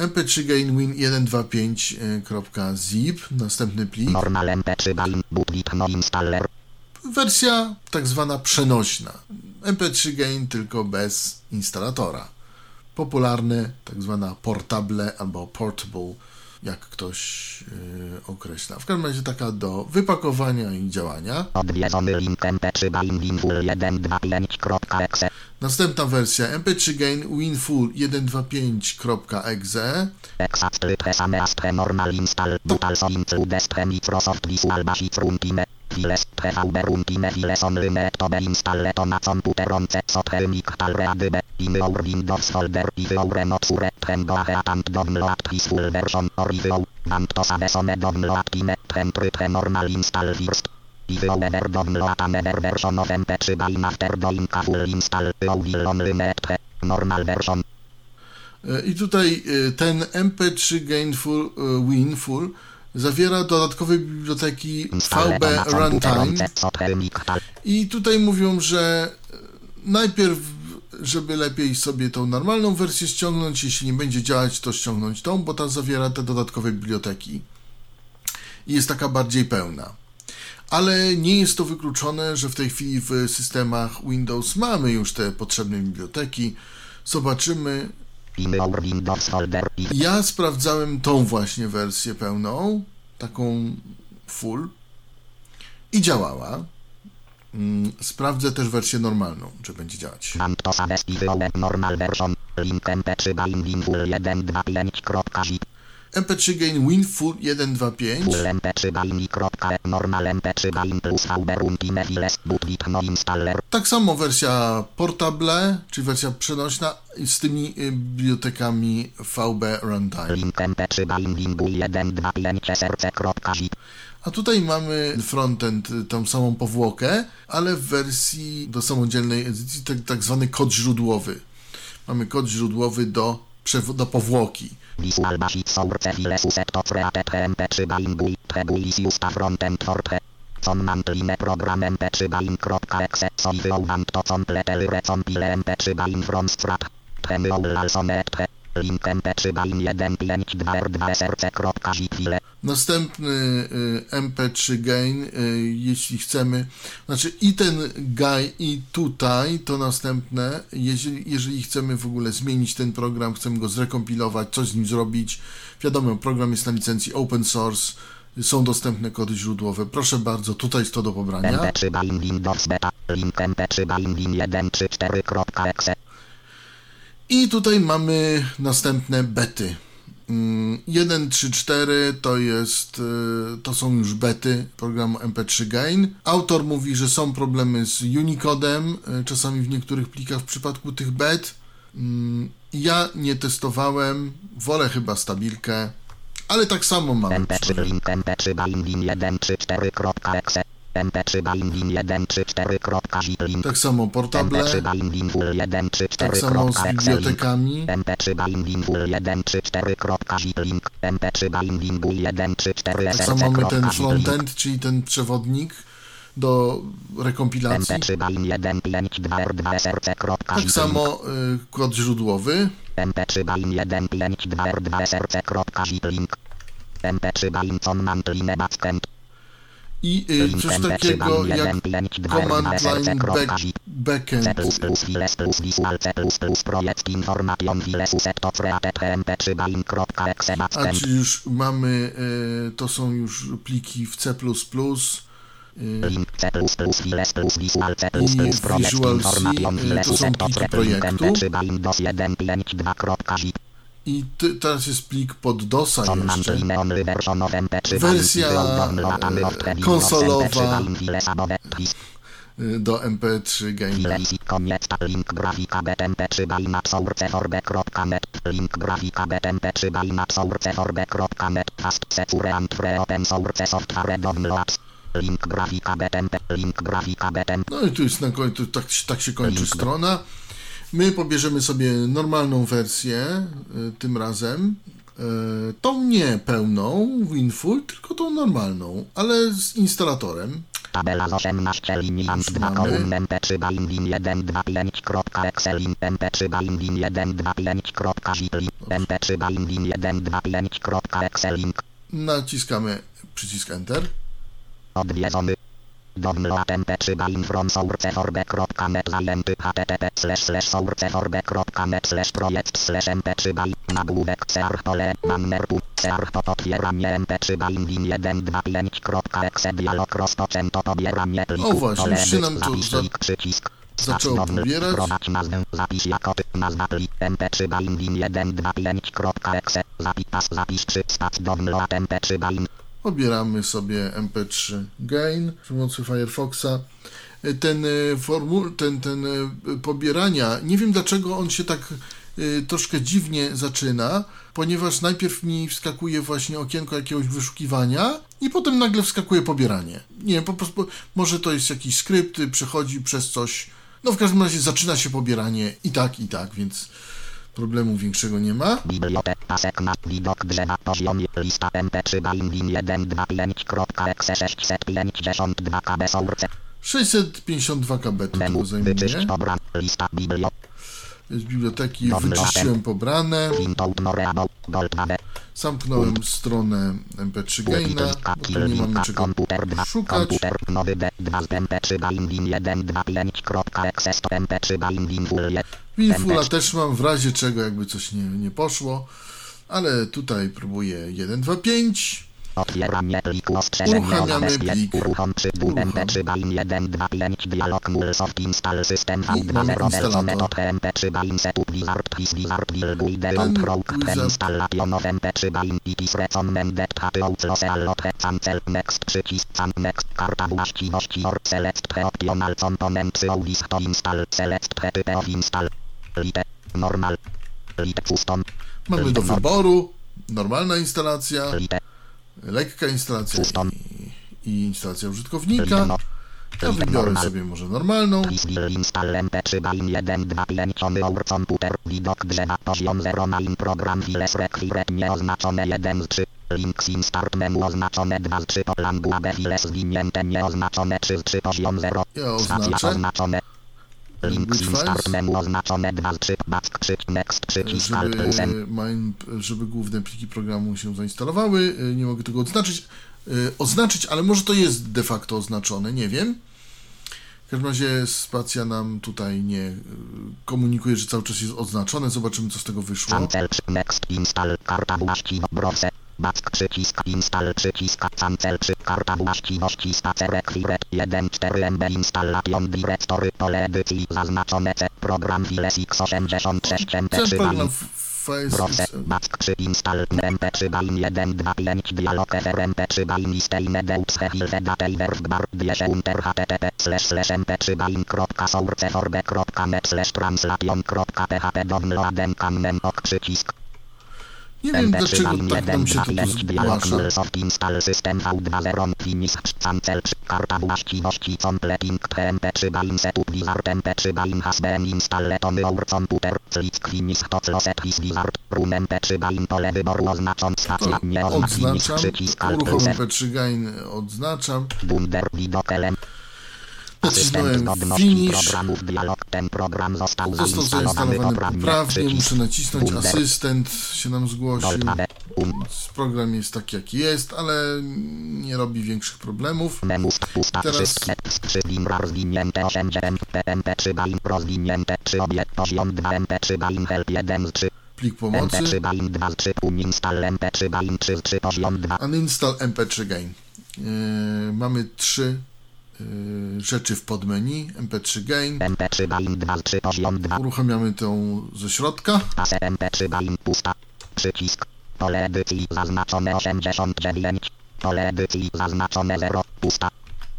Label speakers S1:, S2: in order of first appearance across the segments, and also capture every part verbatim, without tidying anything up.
S1: em pe trzy gain win sto dwadzieścia pięć kropka zip, następny plik.
S2: Normal em pe trzy gain bootlit no installer.
S1: Wersja tak zwana przenośna. em pe trzy gain tylko bez instalatora. Popularny, tak zwana portable albo portable, jak ktoś yy, określa. W każdym razie taka do wypakowania i działania.
S2: Odwiedzony link em pe trzy gain winfull sto dwadzieścia pięć kropka exe.
S1: Następna wersja em pe trzy gain winfull sto dwadzieścia pięć kropka exe.
S2: Normal install butal so include Microsoft Visual Basic Runtime. Files tvb runtime files online to be installe to na komputeronce software miktal readybe in our Windows folder i our notsure trem go ahead download this full version or if you want to save some download time trem try normal install first. If you ever download another version of em pe trzy gain after doing a full install you will only need normal version.
S1: I tutaj ten em pe trzy gain full win full zawiera dodatkowe biblioteki V B Runtime i tutaj mówią, że najpierw, żeby lepiej sobie tą normalną wersję ściągnąć, jeśli nie będzie działać, to ściągnąć tą, bo ta zawiera te dodatkowe biblioteki i jest taka bardziej pełna. Ale nie jest to wykluczone, że w tej chwili w systemach Windows mamy już te potrzebne biblioteki. Zobaczymy. Ja sprawdzałem tą właśnie wersję pełną, taką full i działała. Sprawdzę też wersję normalną, czy będzie działać. em pe trzy gain winfull sto dwadzieścia pięć.
S2: em pe trzy gain normal em pe trzy gain plus V B runtime files bootlit no installer.
S1: Tak samo wersja portable, czyli wersja przenośna z tymi bibliotekami V B Runtime.
S2: Link em pe trzy gain winfull sto dwadzieścia pięć src.zip.
S1: A tutaj mamy frontend, tą samą powłokę, ale w wersji do samodzielnej edycji tak, tak zwany kod źródłowy. Mamy kod źródłowy do, do powłoki.
S2: Visual Basic Source Files Uset to Created em pe trzy gain Bui Trebulis Justa Frontend Forte Conmantline Program em pe trzy gain.exe So if you want to complete recompile em pe trzy gain from scratch Trem will also need link em pe trzy gain sto pięćdziesiąt dwa r dwa src.zip file.
S1: Następny y, em pe trzy gain, y, jeśli chcemy, znaczy i ten gain i tutaj to następne, jeżeli, jeżeli chcemy w ogóle zmienić ten program, chcemy go zrekompilować, coś z nim zrobić, wiadomo, program jest na licencji open source, są dostępne kody źródłowe, proszę bardzo, tutaj jest to do pobrania.
S2: em pe trzy gain Windows Beta, link em pe trzy gain win sto trzydzieści cztery.exe.
S1: I tutaj mamy następne bety. jeden trzy cztery to jest, to są już bety programu em pe trzy gain. Autor mówi, że są problemy z Unicodem, czasami w niektórych plikach w przypadku tych bet. Ja nie testowałem, wolę chyba stabilkę, ale tak samo mam.
S2: em pe trzy link em pe trzy gain win sto trzydzieści cztery.exe. em pe trzy gain win sto trzydzieści cztery.zip link.
S1: Tak samo portable.
S2: em pe trzy gain winfull sto trzydzieści cztery.exe.
S1: Tak samo z bibliotekami.
S2: em pe trzy gain winfull sto trzydzieści cztery.zip link. em pe trzy gain winfull sto trzydzieści cztery
S1: Tak samo mamy ten frontend, czyli ten przewodnik do rekompilacji.
S2: em pe trzy gain sto pięćdziesiąt dwa r dwa src.zip.
S1: Tak samo y, kod źródłowy.
S2: em pe trzy gain sto pięćdziesiąt dwa r dwa src.zip link. em pe trzy gain conmantline backend.
S1: I y, coś takiego jak command line back, backend.
S2: C plus plus files plus visual C plus plus projekt information files uset to created em pe trzy gain.exe
S1: A
S2: backend.
S1: czy już mamy, y, to są już pliki w C plus plus. Y,
S2: Link C plus plus files plus visual C plus
S1: I
S2: plus projekt
S1: Visual C,
S2: information
S1: y,
S2: files
S1: to są
S2: uset to
S1: pliki
S2: created em pe
S1: projektu.
S2: trzy gain dos sto pięćdziesiąt dwa.zip.
S1: I ty, teraz jest plik pod dosa jeszcze.
S2: Conmantline only version of em pe trzy
S1: Wersja e, konsolowa y, do em pe trzy gain.
S2: Koniec link grafika bet em pe trzy gain source forbe.net link grafika bet em pe trzy gain source forbe.net fast secure and free open source software downloads link grafika bet em pe link grafika bet em.
S1: No i tu jest na końcu, tak, tak się kończy link. Strona. My pobierzemy sobie normalną wersję y, tym razem. Y, tą nie pełną, winfull, tylko tą normalną, ale z instalatorem.
S2: tabela z osiemnaście linii ant dwa kolumn em pe trzy binding jeden dwa pięć kropka excelin em pe trzy binding jeden dwa pięć kropka zipli em pe trzy binding jeden dwa pięć kropka excelin.
S1: Naciskamy przycisk Enter.
S2: Odwiedzony. Download em pe trzy bind from sourceforge kropka net zajęty http slash slash sourceforge kropka net slash projekt slash em pe trzy bind nagłówek search pole mannerpu search po otwieranie em pe trzy binding jeden dwa pięć kropka exe dialog rozpoczęto pobieranie pliku.
S1: O właśnie, już się nam to
S2: zapisz przycisk.
S1: zaczęło pobierać.
S2: Wprowadź nazwę, zapisz jako typ nazwa plik em pe trzy binding jeden dwa pięć kropka exe zapisz zapisz trzy start download em pe trzy bind.
S1: Pobieramy sobie em pe trzy Gain przy pomocy Firefoxa. Ten formuł, ten, ten pobierania, nie wiem dlaczego on się tak y, troszkę dziwnie zaczyna, ponieważ najpierw mi wskakuje właśnie okienko jakiegoś wyszukiwania i potem nagle wskakuje pobieranie. Nie wiem, po prostu, może to jest jakiś skrypt, przechodzi przez coś, no w każdym razie zaczyna się pobieranie i tak, i tak, więc problemu większego nie ma.
S2: Biblioteka sekna, widok drzewa, poziom, lista em pe trzy binding jeden dwa pięć kropka exe sześćset pięćdziesiąt dwa KB source.
S1: sześćset pięćdziesiąt dwa KB to
S2: Menu,
S1: zajmuje.
S2: wyczyść pobran, lista biblio.
S1: Z biblioteki wyczyściłem pobrane. Zamknąłem stronę em pe trzy Gaina, bo tu nie mamy czego szukać. Winfula też mam, w razie czego jakby coś nie, nie poszło, ale tutaj próbuję jeden dwa pięć.
S2: Otwieranie pliku, ostrzeżenie
S1: Uruchamiamy
S2: o
S1: plik.
S2: Uruchom przy em pe trzy bind jeden dwa pięć dialog Mulsoft install system v dwa zero verso metod em pe trzy bind setup wizard please wizard will guide on rock installation of em pe trzy bind it is recommended to outlaw allot cancel next przycisk can next karta właściwości or select the optional components of this to install select the type of install lite normal lite custom.
S1: Mamy do wyboru normalna instalacja, lekka instalacja i, i instalacja użytkownika. Ja wybiorę sobie może normalną.
S2: Install em pe trzy bind jeden dwa pięć on your computer. Widok drzewa poziom zero main program files required nieoznaczone jeden z trzy. Links in start menu oznaczone dwa z trzy. Language files zwinięte nieoznaczone trzy z trzy poziom zero.
S1: Ja
S2: Stacja oznaczone. Links in start menu oznaczone dwa z trzy. Back przycisk next przycisk alt plus
S1: żeby, main, żeby główne pliki programu się zainstalowały. Nie mogę tego odznaczyć. Oznaczyć, ale może to jest de facto oznaczone, nie wiem. W każdym razie spacja nam tutaj nie komunikuje, że cały czas jest oznaczone. Zobaczymy, co z tego wyszło.
S2: Cancel next install karta właściwości browser. Back przycisk install przycisk cancel czy karta właściwości spacer required jeden cztery em be installation directory pole edycji zaznaczone C program files x osiemdziesiąt sześć em pe trzy bind. Browser, back przy install em pe trzy bind jeden dwa pięć dialog fr em pe trzy bind istejne deutsche hilfe datei werfbar bierze unter http slash slash em pe trzy bind kropka sourceforge kropka net slash translation kropka php downloaden kannen ok przycisk.
S1: Nie wiem dlaczego tak nam się to tu zgłasza.
S2: Install system v dwa zero finish cancel karta właściwości completing em pe trzy bind setup wizard em pe trzy bind has been installed on your computer click finish to close his wizard room em pe trzy bind pole wyboru oznaczam stacja nie
S1: odznaczam, uruchom em pe trzy Gain odznaczam.
S2: Bunder widok element.
S1: Nacisnąłem finish.
S2: Ten program został
S1: Został zainstalowany poprawnie. Muszę nacisnąć asystent, się nam zgłosił. Program jest taki jaki jest, ale nie robi większych problemów. Teraz plik pomocy. Uninstall em pe trzy Gain. Yy, mamy trzy rzeczy w podmenu em pe trzy Gain. Uruchamiamy tą ze środka.
S2: em pe trzy bind pusta. Przycisk. Pole edycji zaznaczone osiemdziesiąt dziewięć. Pole edycji zaznaczone zero. Pusta.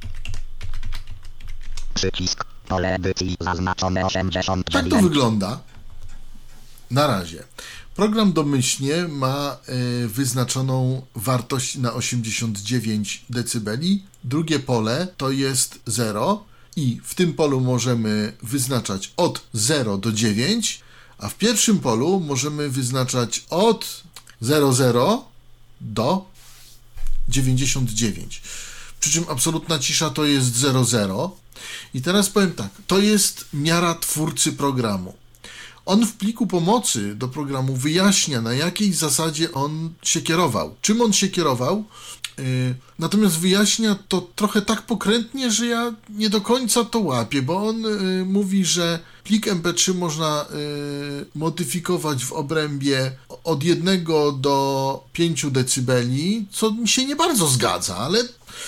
S2: Przycisk. Pole edycji zaznaczone osiemdziesiąt dziewięć.
S1: Tak to wygląda. Na razie. Program domyślnie ma y, wyznaczoną wartość na osiemdziesiąt dziewięć decybeli. Drugie pole to jest zero i w tym polu możemy wyznaczać od zero do dziewięć, a w pierwszym polu możemy wyznaczać od zero zero do dziewięćdziesiąt dziewięć. przy czym absolutna cisza to jest zero zero. I teraz powiem tak, to jest miara twórcy programu. On w pliku pomocy do programu wyjaśnia, na jakiej zasadzie on się kierował, czym on się kierował, yy, natomiast wyjaśnia to trochę tak pokrętnie, że ja nie do końca to łapię, bo on yy, mówi, że plik em pe trzy można yy, modyfikować w obrębie od jednego do pięciu decybeli, co mi się nie bardzo zgadza, ale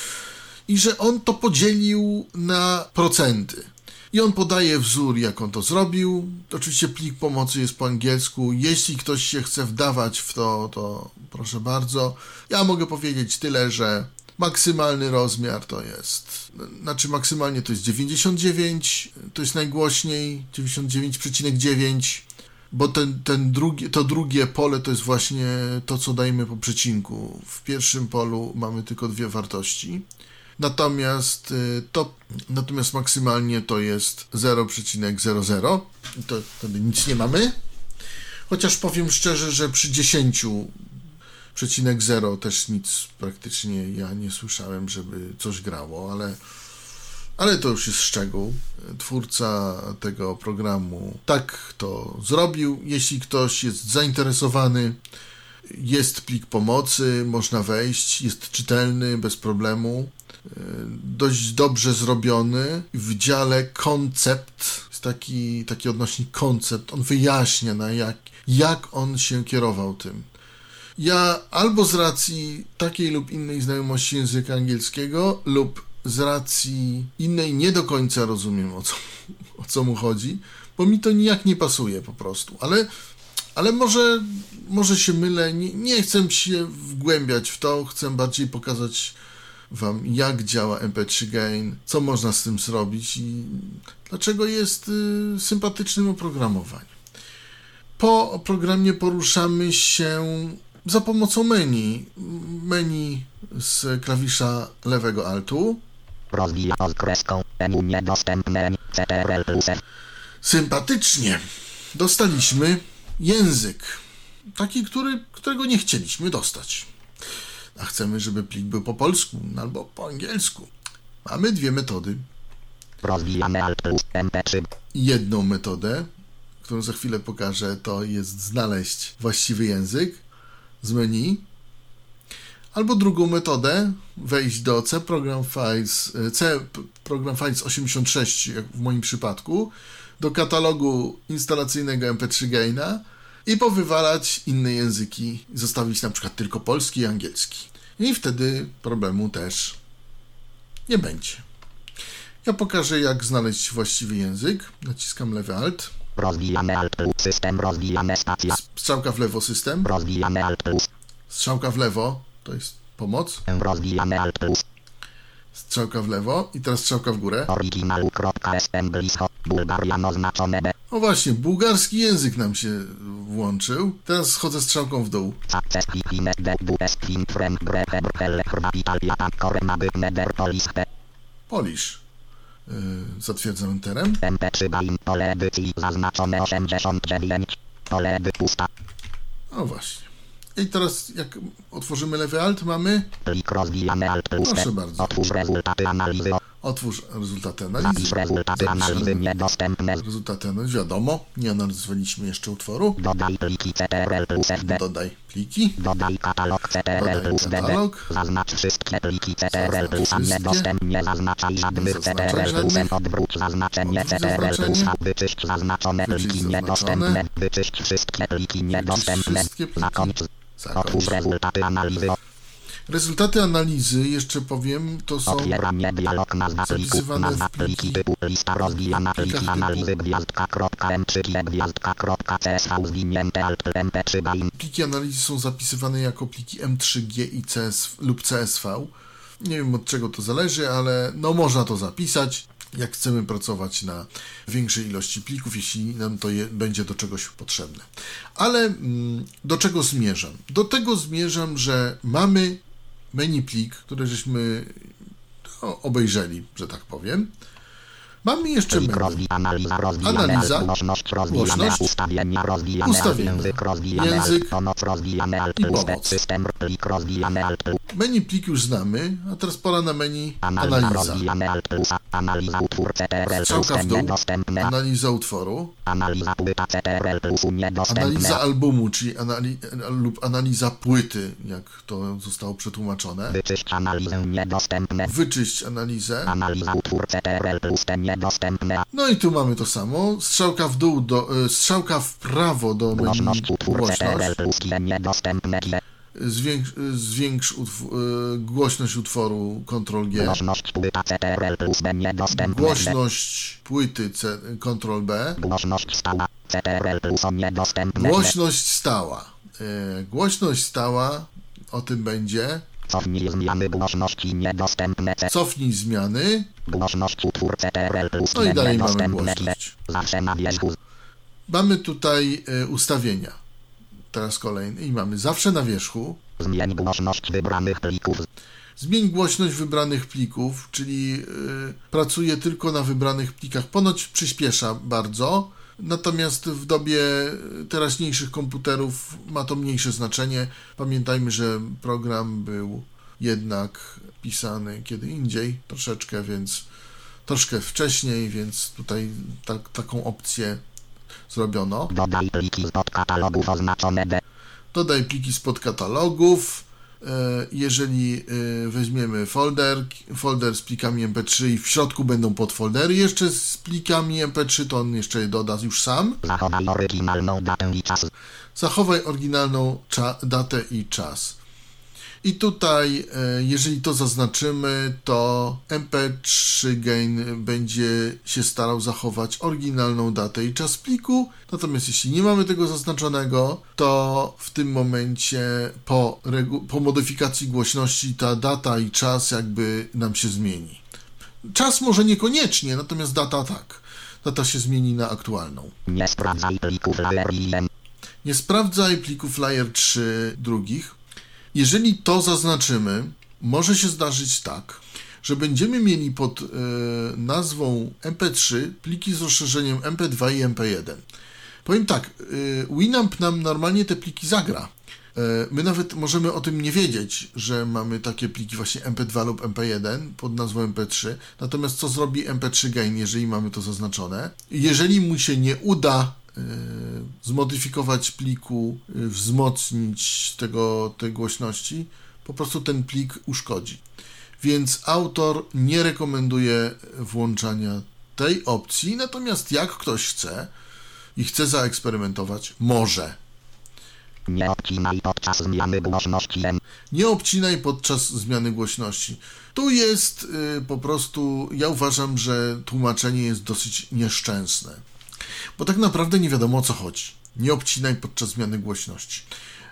S1: i że on to podzielił na procenty. I on podaje wzór, jak on to zrobił. Oczywiście plik pomocy jest po angielsku. Jeśli ktoś się chce wdawać w to, to proszę bardzo. Ja mogę powiedzieć tyle, że maksymalny rozmiar to jest, znaczy maksymalnie to jest dziewięćdziesiąt dziewięć, to jest najgłośniej, dziewięćdziesiąt dziewięć przecinek dziewięć, bo ten, ten drugi, to drugie pole to jest właśnie to, co dajemy po przecinku. W pierwszym polu mamy tylko dwie wartości. Natomiast to, natomiast maksymalnie to jest zero przecinek zero zero. To wtedy nic nie mamy. Chociaż powiem szczerze, że przy dziesięć przecinek zero też nic praktycznie ja nie słyszałem, żeby coś grało, ale, ale to już jest szczegół. Twórca tego programu tak to zrobił. Jeśli ktoś jest zainteresowany, jest plik pomocy, można wejść, jest czytelny, bez problemu. Dość dobrze zrobiony. W dziale koncept, jest taki, taki odnośnik koncept, on wyjaśnia, na jak, jak on się kierował tym. Ja albo z racji takiej lub innej znajomości języka angielskiego, lub z racji innej nie do końca rozumiem, o co, o co mu chodzi, bo mi to nijak nie pasuje po prostu, ale Ale może, może się mylę, nie, nie chcę się wgłębiać w to, chcę bardziej pokazać wam, jak działa em pe trzy Gain, co można z tym zrobić i dlaczego jest y, sympatycznym oprogramowaniem. Po oprogramie poruszamy się za pomocą menu, menu z klawisza lewego altu.
S2: Rozwija pod kreską, menu niedostępne, C T R L plus F.
S1: Sympatycznie. Dostaliśmy język, taki, który, którego nie chcieliśmy dostać. A chcemy, żeby plik był po polsku albo po angielsku. Mamy dwie metody.
S2: Rozwijamy Alt plus em pe trzy.
S1: Jedną metodę, którą za chwilę pokażę, to jest znaleźć właściwy język z menu. Albo drugą metodę, wejść do C Program Files, C Program Files osiemdziesiąt sześć, jak w moim przypadku, do katalogu instalacyjnego em pe trzy Gaina i powywalać inne języki, zostawić na przykład tylko polski i angielski. I wtedy problemu też nie będzie. Ja pokażę, jak znaleźć właściwy język. Naciskam lewy alt.
S2: Rozwijamy Alt plus system, rozwijamy stacja.
S1: Strzałka w lewo system.
S2: Rozwijamy Alt plus.
S1: Strzałka w lewo to jest pomoc.
S2: Rozwijamy Alt plus.
S1: Strzałka w lewo i teraz strzałka w górę.
S2: Originalu.sm Bułgarian oznaczone B.
S1: O właśnie, bułgarski język nam się włączył. Teraz schodzę strzałką w dół. Polish. Yy, zatwierdzam enterem.
S2: em pe trzy Gain, pole edycji zaznaczone osiemdziesiąt dziewięć. Pole edycji pusta.
S1: O właśnie. I teraz jak otworzymy lewy alt, mamy...
S2: Plik rozwijamy Alt plus.
S1: Proszę bardzo.
S2: Otwórz rezultaty analizy.
S1: Otwórz rezultaty analizy.
S2: Zapisz rezultaty analizy niedostępne.
S1: Rezultaty analizy, wiadomo. Nie analizowaliśmy jeszcze utworu.
S2: Dodaj pliki C T R L plus F D.
S1: Dodaj pliki.
S2: Dodaj katalog C T R L
S1: Dodaj
S2: plus D D.
S1: katalog.
S2: Zaznacz wszystkie pliki C T R L
S1: Zaznacz
S2: plus A
S1: wszystkie.
S2: niedostępne. Nie zaznaczaj żadnych C T R L plus
S1: żadnych.
S2: F. Odwróć zaznaczenie
S1: Odwróć
S2: C T R L plus
S1: zaznaczenie.
S2: A. Wyczyść zaznaczone
S1: Wyczyść
S2: pliki
S1: zaznaczone.
S2: niedostępne. Wyczyść wszystkie pliki niedostępne.
S1: wszystkie pliki.
S2: Zakończ.
S1: Zakończ.
S2: Otwórz rezultaty analizy.
S1: Rezultaty analizy, jeszcze powiem, to są
S2: Otwieranie dialog nazwa pliku.
S1: zapisywane w
S2: Nazwa pliki
S1: pliki.
S2: typu lista rozwijana
S1: plikach
S2: pliki
S1: typu.
S2: analizy gwiazdka kropka em trzy g gwiazdka kropka C S V zwinięte alt em pe trzy Gain.
S1: pliki analizy są zapisywane jako pliki em trzy G i C S lub C S V. Nie wiem, od czego to zależy, ale no można to zapisać, jak chcemy pracować na większej ilości plików, jeśli nam to je, będzie do czegoś potrzebne. Ale mm, do czego zmierzam? Do tego zmierzam, że mamy menu plik, który żeśmy no, obejrzeli, że tak powiem. Mamy jeszcze
S2: Plik
S1: menu.
S2: rozwi- Analiza, rozwijane,
S1: Analiza,
S2: alt, głośność, rozwijane,
S1: głośność,
S2: ustawienia, rozwijane, alt,
S1: ustawienia,
S2: język, rozwijane,
S1: język
S2: alt, pomoc, rozwijane, alt,
S1: i
S2: plus,
S1: pomoc.
S2: system, plik, rozwijane, alt, plus,
S1: Menu plik już znamy, a teraz pora na menu
S2: analiza,
S1: analiza.
S2: rozwijane, alt, plus, analiza, utwór, C T R L, plus,
S1: Strzałka w dół,
S2: niedostępne,
S1: analiza utworu,
S2: analiza, płyta, C T R L, plus, niedostępne,
S1: analiza albumu, czyli anali lub analiza płyty, jak to zostało przetłumaczone.
S2: wyczyść analizę, niedostępne,
S1: Wyczyść analizę.
S2: analiza, utwór, C T R L, plus, niedostępne,
S1: No i tu mamy to samo. Strzałka w dół, do, e, strzałka w prawo do menu
S2: głośność, utwór, C T R L,
S1: głośność.
S2: plus, niedostępne,
S1: Zwiększ, zwiększ utw e, głośność utworu, kontrol G.
S2: głośność, płyta, C T R L, plus, niedostępne,
S1: Głośność płyty, kontrol B.
S2: głośność stała, C T R L, plus, niedostępne,
S1: Głośność stała. E, Głośność stała, o tym będzie.
S2: cofnij zmiany głośności, niedostępne, C,
S1: Cofnij zmiany.
S2: głośność, utwór, C T R L, plus,
S1: No i dalej mamy
S2: niedostępne,
S1: głośność.
S2: zawsze na wierzchu,
S1: Mamy tutaj e, ustawienia. Teraz kolejny. I mamy zawsze na wierzchu.
S2: zmień głośność wybranych plików,
S1: Zmień głośność wybranych plików, czyli yy, pracuje tylko na wybranych plikach. Ponoć przyspiesza bardzo, natomiast w dobie teraźniejszych komputerów ma to mniejsze znaczenie. Pamiętajmy, że program był jednak pisany kiedy indziej, troszeczkę, więc troszkę wcześniej, więc tutaj tak, taką opcję zrobiono.
S2: dodaj pliki z podkatalogów oznaczone D,
S1: Dodaj pliki spod katalogów. Jeżeli weźmiemy folder, folder z plikami M P trzy i w środku będą podfoldery jeszcze z plikami M P trzy, to on jeszcze je doda już sam.
S2: zachowaj oryginalną datę i czas,
S1: Zachowaj oryginalną datę i czas. I tutaj, jeżeli to zaznaczymy, to M P trzy Gain będzie się starał zachować oryginalną datę i czas pliku. Natomiast jeśli nie mamy tego zaznaczonego, to w tym momencie po, po modyfikacji głośności ta data i czas jakby nam się zmieni. Czas może niekoniecznie, natomiast data tak. Data się zmieni na aktualną.
S2: nie sprawdzaj plików layer I M,
S1: Nie sprawdzaj plików layer trzy drugich. Jeżeli to zaznaczymy, może się zdarzyć tak, że będziemy mieli pod y, nazwą M P trzy pliki z rozszerzeniem M P dwa i M P jeden. Powiem tak, y, Winamp nam normalnie te pliki zagra. Y, my nawet możemy o tym nie wiedzieć, że mamy takie pliki właśnie M P dwa lub M P jeden pod nazwą M P trzy. Natomiast co zrobi M P trzy Gain, jeżeli mamy to zaznaczone? Jeżeli mu się nie uda zmodyfikować pliku, wzmocnić tego, tej głośności, po prostu ten plik uszkodzi. Więc autor nie rekomenduje włączania tej opcji, natomiast jak ktoś chce i chce zaeksperymentować, może.
S2: nie obcinaj podczas zmiany głośności M,
S1: Nie obcinaj podczas zmiany głośności. Tu jest y, po prostu, ja uważam, że tłumaczenie jest dosyć nieszczęsne. Bo tak naprawdę nie wiadomo o co chodzi. Nie obcinaj podczas zmiany głośności.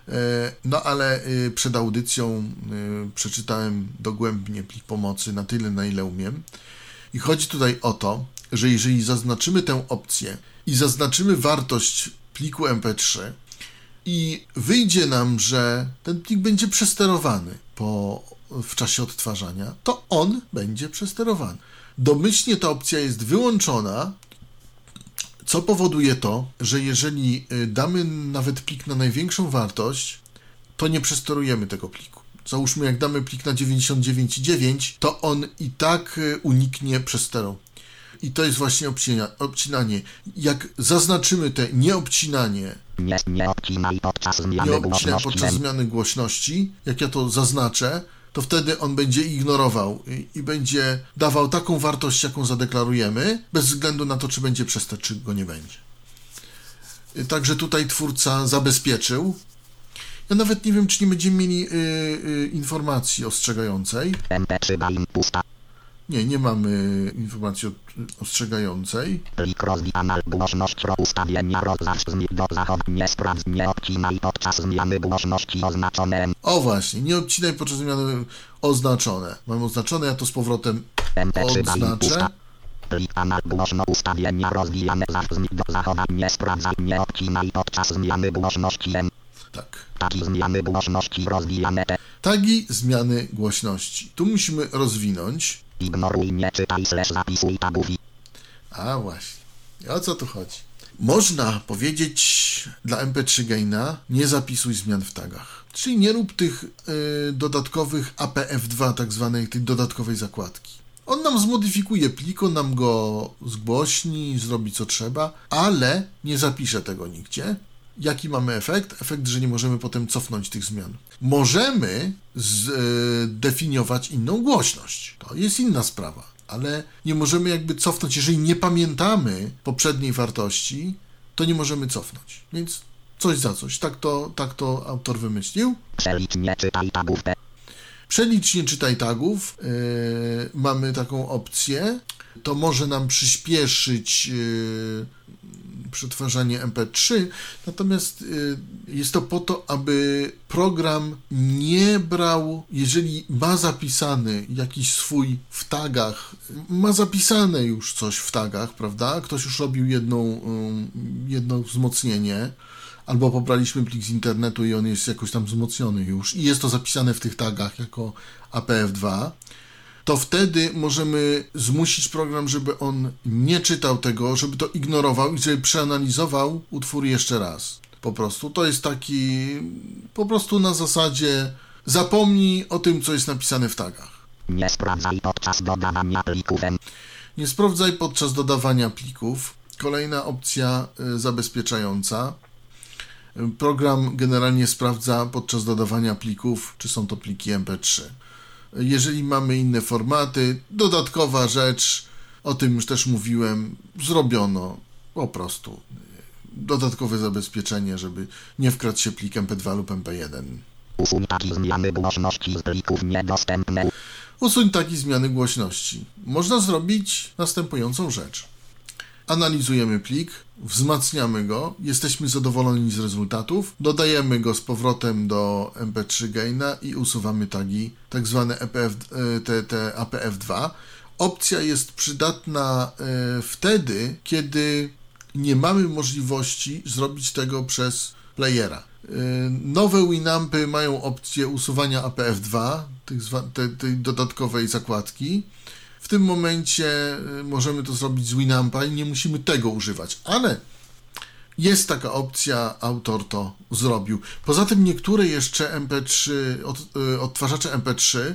S1: No ale przed audycją przeczytałem dogłębnie plik pomocy na tyle, na ile umiem. I chodzi tutaj o to, że jeżeli zaznaczymy tę opcję i zaznaczymy wartość pliku M P trzy i wyjdzie nam, że ten plik będzie przesterowany po, w czasie odtwarzania, to on będzie przesterowany. Domyślnie ta opcja jest wyłączona, co powoduje to, że jeżeli damy nawet plik na największą wartość, to nie przesterujemy tego pliku. Załóżmy, jak damy plik na dziewięćdziesiąt dziewięć przecinek dziewięć, to on i tak uniknie przesteru. I to jest właśnie obcina, obcinanie. Jak zaznaczymy te nieobcinanie,
S2: nie, nie obcinaj podczas zmiany
S1: nie obcinaj
S2: głośności
S1: podczas
S2: M,
S1: zmiany głośności, jak ja to zaznaczę, to wtedy on będzie ignorował i, i będzie dawał taką wartość, jaką zadeklarujemy, bez względu na to, czy będzie przester, czy go nie będzie. Także tutaj twórca zabezpieczył. Ja nawet nie wiem, czy nie będziemy mieli y, y, informacji ostrzegającej.
S2: M P trzy Gain pusta,
S1: Nie, nie mamy informacji ostrzegającej.
S2: plik rozwijana, głośność ro, ustawienia rozasz, do zachowania, nie sprawdź, nie obcinaj podczas zmiany głośności oznaczone M,
S1: O właśnie, nie obcinaj podczas zmiany oznaczone. Mam oznaczone, ja to z powrotem
S2: M P trzy Gain
S1: odznaczę.
S2: pusta, plik anal, głośno ustawienia rozwijane, do zachowania, nie sprawdzaj, nie obcinaj podczas zmiany głośności M,
S1: Tak.
S2: tagi zmiany głośności rozwijane T,
S1: Tagi zmiany głośności. Tu musimy rozwinąć.
S2: ignoruj, nie czytaj, slash zapisuj tagów i
S1: A właśnie, o co tu chodzi? Można powiedzieć dla em pe trzy Gaina nie zapisuj zmian w tagach. Czyli nie rób tych y, dodatkowych A P F dwa, tak zwanej tej dodatkowej zakładki. On nam zmodyfikuje plik, on nam go zgłośni, zrobi co trzeba, ale nie zapisze tego nigdzie. Jaki mamy efekt? Efekt, że nie możemy potem cofnąć tych zmian. Możemy zdefiniować inną głośność. To jest inna sprawa, ale nie możemy jakby cofnąć. Jeżeli nie pamiętamy poprzedniej wartości, to nie możemy cofnąć. Więc coś za coś. Tak to, tak to autor wymyślił.
S2: Przelicz nie czytaj tagów.
S1: Przelicz nie czytaj tagów. Yy, mamy taką opcję. To może nam przyspieszyć yy, przetwarzanie em pe trzy, natomiast y, jest to po to, aby program nie brał, jeżeli ma zapisany jakiś swój w tagach, ma zapisane już coś w tagach, prawda? Ktoś już robił jedną, y, jedno wzmocnienie, albo pobraliśmy plik z internetu i on jest jakoś tam wzmocniony już i jest to zapisane w tych tagach jako A P F dwa, to wtedy możemy zmusić program, żeby on nie czytał tego, żeby to ignorował i żeby przeanalizował utwór jeszcze raz. Po prostu to jest taki, po prostu na zasadzie zapomnij o tym, co jest napisane w tagach.
S2: Nie sprawdzaj podczas dodawania plików.
S1: Nie sprawdzaj podczas dodawania plików. Kolejna opcja y, zabezpieczająca. Program generalnie sprawdza podczas dodawania plików, czy są to pliki em pe trzy. Jeżeli mamy inne formaty, dodatkowa rzecz, o tym już też mówiłem, zrobiono po prostu dodatkowe zabezpieczenie, żeby nie wkradł się plik em pe dwa lub em pe jeden.
S2: Usuń takie zmiany głośności z plików niedostępne.
S1: Usuń takie zmiany głośności. Można zrobić następującą rzecz. Analizujemy plik, wzmacniamy go, jesteśmy zadowoleni z rezultatów, dodajemy go z powrotem do em pe trzy Gaina i usuwamy tagi, tak zwane E P F, te, te A P F dwa. Opcja jest przydatna e, wtedy, kiedy nie mamy możliwości zrobić tego przez playera. E, nowe Winampy mają opcję usuwania A P F dwa, tych, te, tej dodatkowej zakładki. W tym momencie możemy to zrobić z Winampa i nie musimy tego używać, ale jest taka opcja, autor to zrobił. Poza tym niektóre jeszcze em pe trzy, od, odtwarzacze em pe trzy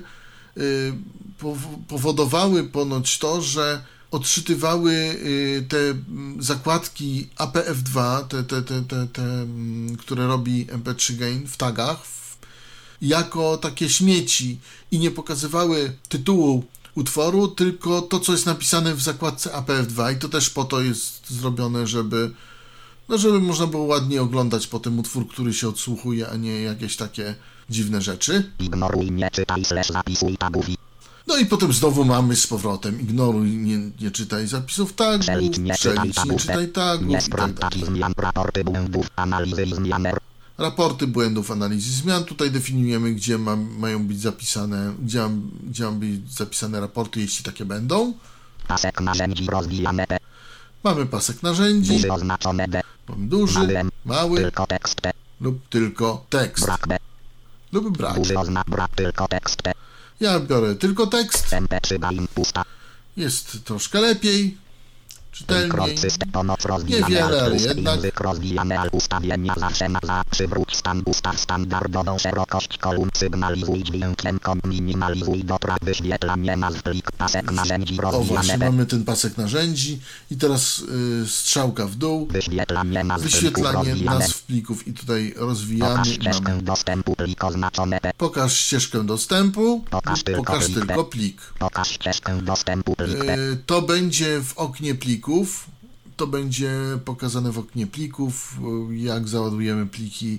S1: powodowały ponoć to, że odczytywały te zakładki A P F dwa, te, te, te, te, te które robi em pe trzy Gain w tagach, jako takie śmieci i nie pokazywały tytułu utworu, tylko to, co jest napisane w zakładce A P F dwa i to też po to jest zrobione, żeby no żeby można było ładnie oglądać potem utwór, który się odsłuchuje, a nie jakieś takie dziwne rzeczy.
S2: Ignoruj, nie czytaj, slash zapisuj tagów.
S1: No i potem znowu mamy z powrotem ignoruj, nie, nie czytaj zapisów tagów,
S2: Przelicz, nie
S1: przelicz,
S2: czytaj
S1: nie czytaj tagów
S2: nie
S1: i tak
S2: sprawdź
S1: dalej.
S2: takich zmian, raporty błędów, analizy i zmian.
S1: Raporty błędów, analizy zmian. Tutaj definiujemy, gdzie ma, mają być zapisane, gdzie, mam, gdzie mają być zapisane raporty, jeśli takie będą.
S2: Pasek narzędzi rozwijane.
S1: Mamy pasek narzędzi.
S2: Duży oznaczone B.
S1: Mam duży,
S2: Mały,
S1: mały
S2: tylko tekst T.
S1: lub tylko tekst.
S2: Brak B.
S1: Lub brak.
S2: Duży oznak brak tylko tekst T.
S1: Ja biorę tylko tekst.
S2: em pe trzy Gain pusta.
S1: Jest troszkę lepiej. Czytelniej.
S2: Niewiele,
S1: ale jednak.
S2: Język rozwijany, ale ustawienia zawsze na za. Przywróć stan ustaw standardową szerokość kolumn. Sygnalizuj dźwiękiem kom. Minimalizuj dopra. Wyświetlanie nazw plik. Pasek narzędzi
S1: O właśnie,
S2: rozwijane.
S1: mamy ten pasek narzędzi i teraz y, strzałka w dół.
S2: Wyświetlanie nazw plików
S1: Wyświetlanie
S2: rozwijane.
S1: nazw plików i tutaj rozwijamy.
S2: Pokaż ścieżkę
S1: Mamy.
S2: dostępu plik oznaczone P.
S1: Pokaż ścieżkę dostępu.
S2: Pokaż tylko
S1: Pokaż
S2: plik.
S1: tylko plik.
S2: Pokaż ścieżkę dostępu plik P.
S1: Y, To będzie w oknie plików. To będzie pokazane w oknie plików, jak załadujemy pliki.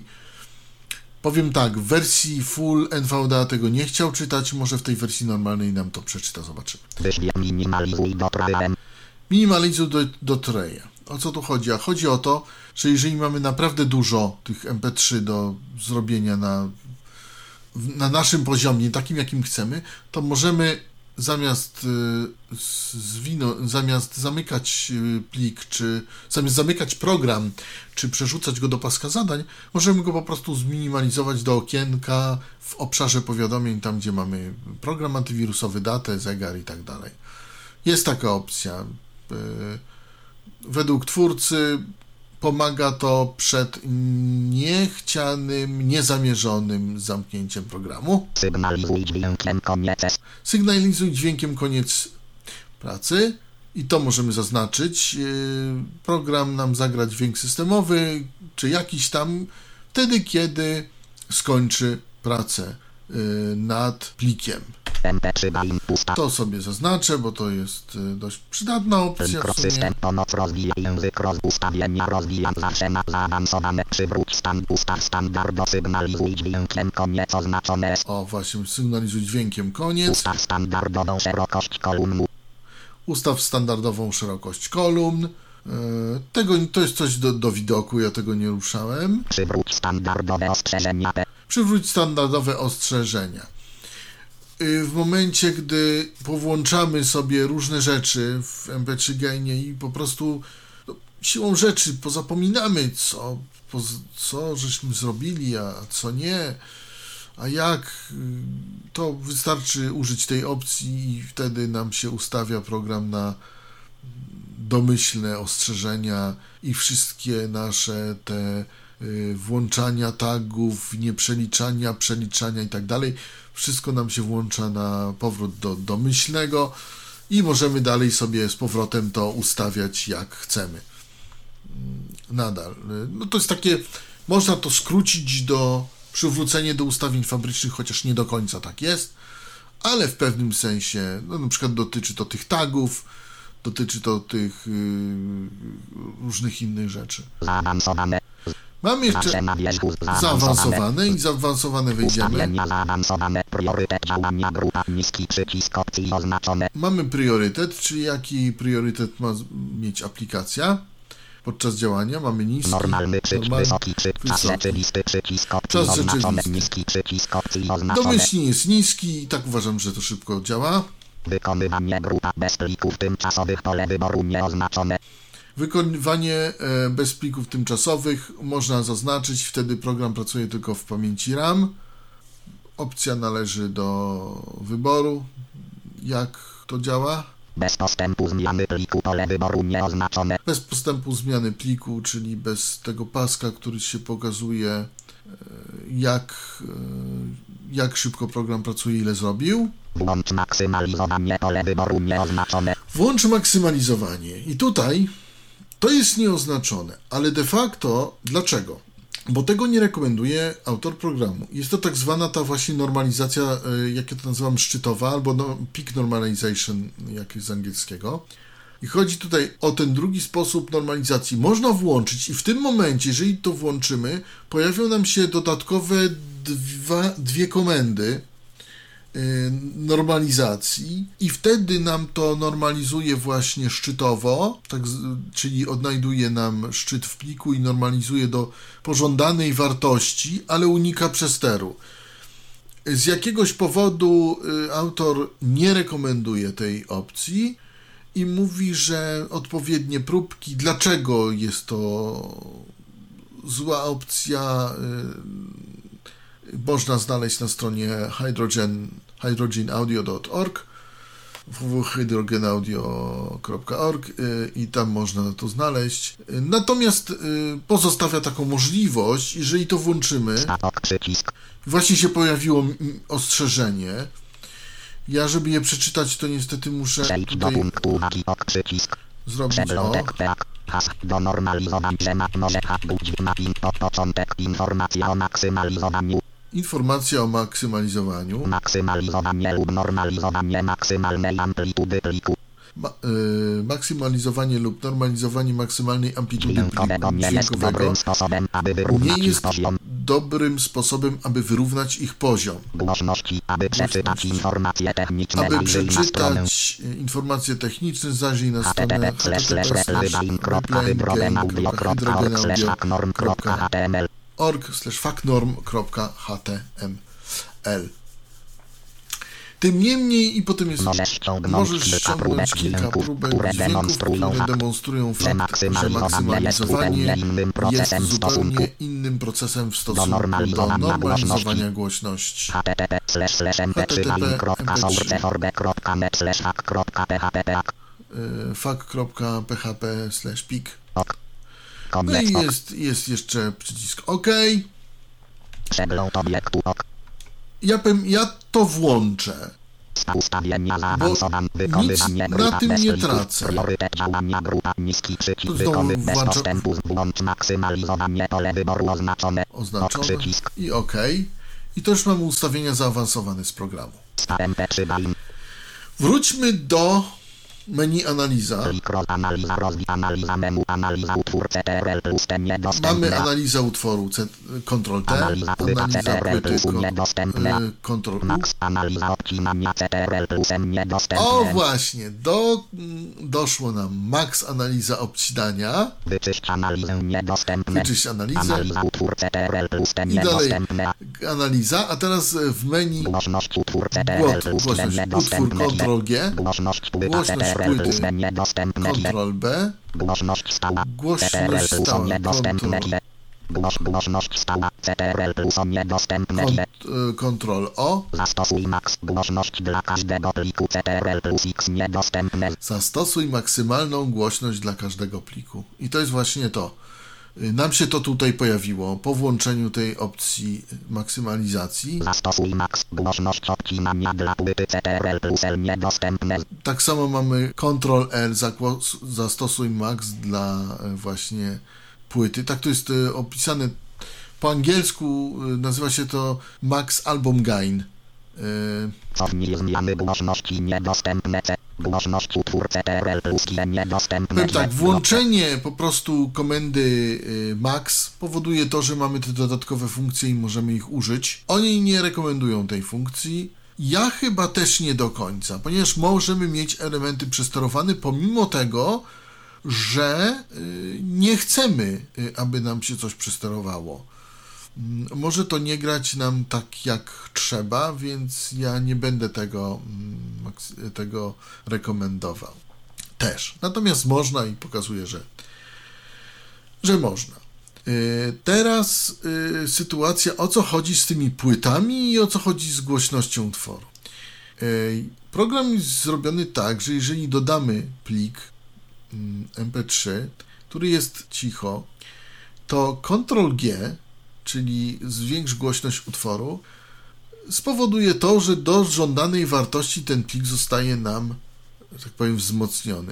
S1: Powiem tak, w wersji full N V D A tego nie chciał czytać, może w tej wersji normalnej nam to przeczyta, zobaczymy.
S2: Minimalizuj do trayem.
S1: Minimalizuj do, do traya. O co tu chodzi? A chodzi o to, że jeżeli mamy naprawdę dużo tych em pe trzy do zrobienia na, na naszym poziomie, takim jakim chcemy, to możemy zamiast y, zwino, zamiast zamykać y, plik, czy zamiast zamykać program, czy przerzucać go do paska zadań, możemy go po prostu zminimalizować do okienka w obszarze powiadomień, tam gdzie mamy program antywirusowy, datę, zegar i tak dalej. Jest taka opcja. Y, według twórcy pomaga to przed niechcianym, niezamierzonym zamknięciem programu.
S2: Sygnalizuj dźwiękiem koniec.
S1: Sygnalizuj dźwiękiem koniec pracy i to możemy zaznaczyć. Program nam zagra dźwięk systemowy, czy jakiś tam, wtedy kiedy skończy pracę nad plikiem. To sobie zaznaczę, bo to jest dość przydatna opcja w sumie.
S2: Pomoc rozwija język, roz ustawienia, rozwija zawsze na zaawansowane, przywróć stan, ustaw standardo, sygnalizuj dźwiękiem koniec oznaczone.
S1: O, właśnie, sygnalizuj dźwiękiem koniec.
S2: Ustaw standardową szerokość kolumn.
S1: Ustaw standardową szerokość kolumn. Tego, to jest coś do, do widoku, ja tego nie ruszałem.
S2: Przywróć standardowe ostrzeżenia.
S1: Przywróć standardowe ostrzeżenia. W momencie, gdy powłączamy sobie różne rzeczy w em pe trzy Gainie i po prostu no, siłą rzeczy pozapominamy, co, po, co żeśmy zrobili, a co nie, a jak, to wystarczy użyć tej opcji i wtedy nam się ustawia program na domyślne ostrzeżenia i wszystkie nasze te włączania tagów, nieprzeliczania, przeliczania i tak dalej. Wszystko nam się włącza na powrót do domyślnego i możemy dalej sobie z powrotem to ustawiać jak chcemy. Nadal. No to jest takie, można to skrócić do przywrócenie do ustawień fabrycznych, chociaż nie do końca tak jest, ale w pewnym sensie, no na przykład dotyczy to tych tagów, dotyczy to tych yy, różnych innych rzeczy.
S2: Zaawansowane.
S1: Mamy jeszcze zaawansowane i zaawansowane wejdziemy. Mamy priorytet, czyli jaki priorytet ma mieć aplikacja podczas działania. Mamy niski,
S2: normalny,
S1: normalny
S2: wysoki, czas rzeczywisty, przycisk opcji
S1: czas
S2: oznaczony,
S1: rzeczywisty.
S2: niski przycisk opcji oznaczony.
S1: Domyślnie jest niski i tak uważam, że to szybko działa.
S2: Wykonywanie grupa bez plików tymczasowych, pole wyboru nieoznaczone.
S1: Wykonywanie bez plików tymczasowych można zaznaczyć, wtedy program pracuje tylko w pamięci RAM. Opcja należy do wyboru, jak to działa.
S2: Bez postępu zmiany pliku, pole wyboru nieoznaczone.
S1: Bez postępu zmiany pliku, czyli bez tego paska, który się pokazuje, jak, jak szybko program pracuje, ile zrobił.
S2: Włącz maksymalizowanie, pole wyboru nieoznaczone.
S1: Włącz maksymalizowanie. I tutaj to jest nieoznaczone, ale de facto dlaczego? Bo tego nie rekomenduje autor programu. Jest to tak zwana ta właśnie normalizacja, jak ja to nazywam, szczytowa, albo no, peak normalization, jak jest z angielskiego. I chodzi tutaj o ten drugi sposób normalizacji. Można włączyć i w tym momencie, jeżeli to włączymy, pojawią nam się dodatkowe dwa, dwie komendy normalizacji i wtedy nam to normalizuje właśnie szczytowo, tak, czyli odnajduje nam szczyt w pliku i normalizuje do pożądanej wartości, ale unika przesteru. Z jakiegoś powodu autor nie rekomenduje tej opcji i mówi, że odpowiednie próbki, dlaczego jest to zła opcja, można znaleźć na stronie hydrogen, hydrogen audio kropka org, w w w kropka hydrogen audio kropka org i tam można to znaleźć. Natomiast pozostawia taką możliwość, jeżeli to włączymy, właśnie się pojawiło ostrzeżenie. Ja, żeby je przeczytać, to niestety muszę tutaj zrobić o.
S2: Do normalizowania map może być mapping pod początek, informacja o maksymalizowaniu.
S1: Informacja o maksymalizowaniu.
S2: Maksymalizowanie lub normalizowanie maksymalnej amplitudy pliku.
S1: Ma, y, maksymalizowanie lub normalizowanie maksymalnej amplitudy
S2: dźwiękowego
S1: pliku
S2: nie jest dobrym sposobem, aby wyrównać
S1: nie jest
S2: ich poziom.
S1: dobrym sposobem, aby wyrównać ich poziom.
S2: Głośności, aby przeczytać informacje techniczne,
S1: aby
S2: zajrzyj na stronę
S1: przeczytać informacje techniczne, zajrzyj na stronę
S2: h t t p slash repline kropka hydrogen audio kropka org slash facnorm kropka h t m l
S1: org slash facnorm kropka h t m l. Tym niemniej i potem jest,
S2: możesz ściągnąć,
S1: możesz
S2: kilka,
S1: ściągnąć
S2: próbek
S1: kilka
S2: dźwięków,
S1: próbek
S2: które
S1: dźwięków,
S2: demonstrują
S1: które
S2: fakt,
S1: demonstrują
S2: że
S1: fakt,
S2: maksymalizowanie jest zupełnie innym procesem
S1: jest
S2: w stosunku
S1: zupełnie innym procesem w stosunku
S2: do normalizowania,
S1: do normalizowania głośności.
S2: h t t p slash slash m p trzy kropka sourceforge kropka net slash hack kropka p h p
S1: y, fak.php slash pik.
S2: Ok.
S1: No
S2: Koniec.
S1: i
S2: Ok.
S1: jest, jest jeszcze przycisk OK.
S2: Przegląd obiektu. Ok.
S1: Ja, powiem, ja to włączę.
S2: Ustawienia
S1: Bo
S2: zaawansowane. Wykonywanie
S1: nic
S2: grupa
S1: na tym
S2: bez
S1: nie
S2: pliku.
S1: tracę.
S2: Priorytet działania grupa niski przycisk.
S1: Tu znowu
S2: Wykony bez
S1: włączam-
S2: dostępu. Włącz maksymalizowanie pole wyboru oznaczone. Ok
S1: Oznaczone
S2: przycisk.
S1: i OK. I to już mamy ustawienia zaawansowane z programu.
S2: M P trzy Bain.
S1: Wróćmy do menu analiza.
S2: Plik roz, analiza rozwój, analiza menu, analiza utwór C T R L plus ten niedostępne.
S1: Mamy analizę utworu Ctrl T,
S2: Analiza płyta C T R L
S1: analiza
S2: plus
S1: płyty
S2: niedostępne.
S1: Ctrl U.
S2: Max, analiza odcinania C T R L plus M niedostępne.
S1: O właśnie, do, doszło nam max analiza obcinania.
S2: Wyczyść analizę niedostępne.
S1: Wyczyść analizę.
S2: Analiza utwór C T R L plus ten
S1: I dalej
S2: niedostępne.
S1: analiza, a teraz w menu
S2: Głośność utwór C T R L
S1: głos,
S2: plus
S1: głośność
S2: ten
S1: utwór
S2: niedostępne.
S1: Ctrl G,
S2: Głośność płyta C
S1: głośność
S2: T R L plus
S1: płyty
S2: ten niedostępne.
S1: Ctrl B,
S2: Głośność stała C T R L
S1: głośność
S2: plus
S1: stała
S2: niedostępne.
S1: Ctrl,
S2: Głoś, głośność stała C T R L plus niedostępne.
S1: Ctrl O,
S2: Zastosuj max głośność dla każdego pliku C T R L plus X niedostępne.
S1: zastosuj maksymalną głośność dla każdego pliku. I to jest właśnie to. Nam się to tutaj pojawiło po włączeniu tej opcji maksymalizacji.
S2: Zastosuj max głośność odcinania dla płyty C T R L plus L niedostępne.
S1: Tak samo mamy Ctrl L, zagłos- zastosuj max dla e, właśnie płyty. Tak to jest e, opisane po angielsku, e, nazywa się to Max Album Gain. E,
S2: Cofnij zmiany głośności niedostępne C. Głośność utwór C T R L plus G niedostępne.
S1: Powiem tak, włączenie po prostu komendy e, max powoduje to, że mamy te dodatkowe funkcje i możemy ich użyć. Oni nie rekomendują tej funkcji. Ja chyba też nie do końca, ponieważ możemy mieć elementy przesterowane pomimo tego, że y, nie chcemy, y, aby nam się coś przesterowało. Mm, Może to nie grać nam tak jak trzeba, więc ja nie będę tego, mm, maks- tego rekomendował. Też. Natomiast można i pokazuję, że, że można. Y, Teraz y, sytuacja, o co chodzi z tymi płytami i o co chodzi z głośnością utworu. Y, Program jest zrobiony tak, że jeżeli dodamy plik mm, M P trzy, który jest cicho, to Ctrl G, czyli zwiększ głośność utworu, spowoduje to, że do żądanej wartości ten plik zostaje nam, że tak powiem, wzmocniony.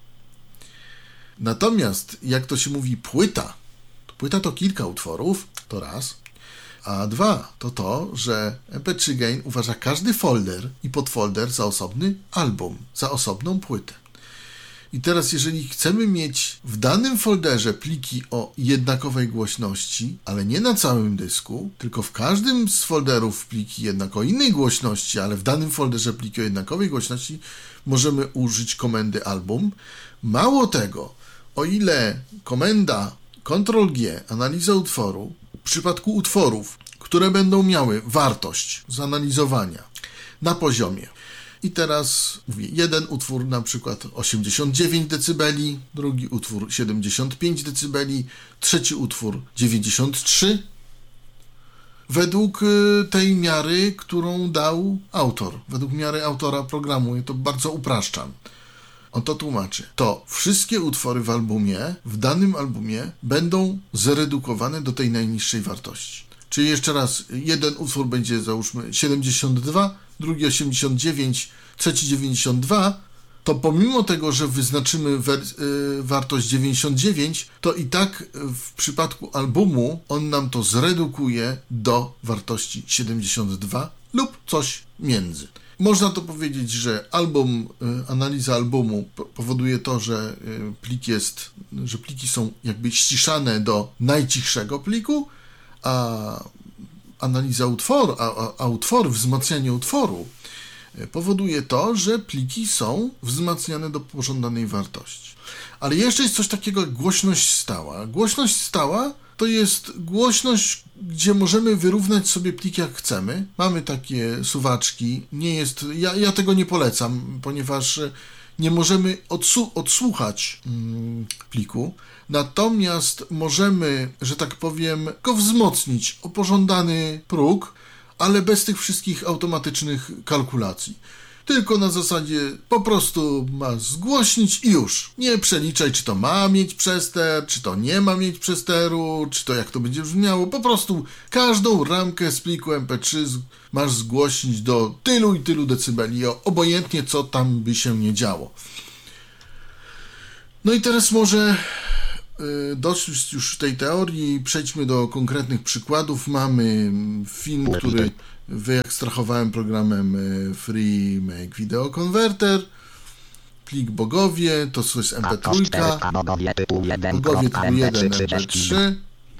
S1: Natomiast, jak to się mówi, płyta, to płyta to kilka utworów, to raz, a dwa to to, że M P trzy Gain uważa każdy folder i podfolder za osobny album, za osobną płytę. I teraz, jeżeli chcemy mieć w danym folderze pliki o jednakowej głośności, ale nie na całym dysku, tylko w każdym z folderów pliki jednak o innej głośności, ale w danym folderze pliki o jednakowej głośności, możemy użyć komendy album. Mało tego, o ile komenda Ctrl G, analiza utworu, w przypadku utworów, które będą miały wartość zanalizowania na poziomie. I teraz mówię, jeden utwór na przykład osiemdziesiąt dziewięć decybeli, drugi utwór siedemdziesiąt pięć decybeli, trzeci utwór dziewięćdziesiąt trzy, według tej miary, którą dał autor, według miary autora programu. Ja to bardzo upraszczam. On to tłumaczy. To wszystkie utwory w albumie, w danym albumie będą zredukowane do tej najniższej wartości. Czyli jeszcze raz, jeden utwór będzie, załóżmy, siedemdziesiąt dwa, drugi osiemdziesiąt dziewięć, trzeci dziewięćdziesiąt dwa, to pomimo tego, że wyznaczymy wers- y, wartość dziewięćdziesiąt dziewięć, to i tak w przypadku albumu on nam to zredukuje do wartości siedemdziesiąt dwa lub coś między. Można to powiedzieć, że album, y, analiza albumu p- powoduje to, że y, plik jest, że pliki są jakby ściszane do najcichszego pliku, a analiza utworu, a, a, a utwory, wzmacnianie utworu powoduje to, że pliki są wzmacniane do pożądanej wartości. Ale jeszcze jest coś takiego jak głośność stała. Głośność stała to jest głośność, gdzie możemy wyrównać sobie plik jak chcemy. Mamy takie suwaczki. Nie jest, ja, ja tego nie polecam, ponieważ nie możemy odsu- odsłuchać mm, pliku. Natomiast możemy, że tak powiem, go wzmocnić o pożądany próg, ale bez tych wszystkich automatycznych kalkulacji. tylko na zasadzie po prostu ma zgłośnić i już. Nie przeliczaj, czy to ma mieć przester, czy to nie ma mieć przesteru, czy to jak to będzie brzmiało. Po prostu każdą ramkę z pliku em pe trzy masz zgłośnić do tylu i tylu decybeli, obojętnie co tam by się nie działo. No i teraz może dość już tej teorii, przejdźmy do konkretnych przykładów. Mamy film, który wyekstrahowałem programem Free Make Video Converter. Plik Bogowie, to jest em pe trzy, Bogowie typu jeden em pe trzy.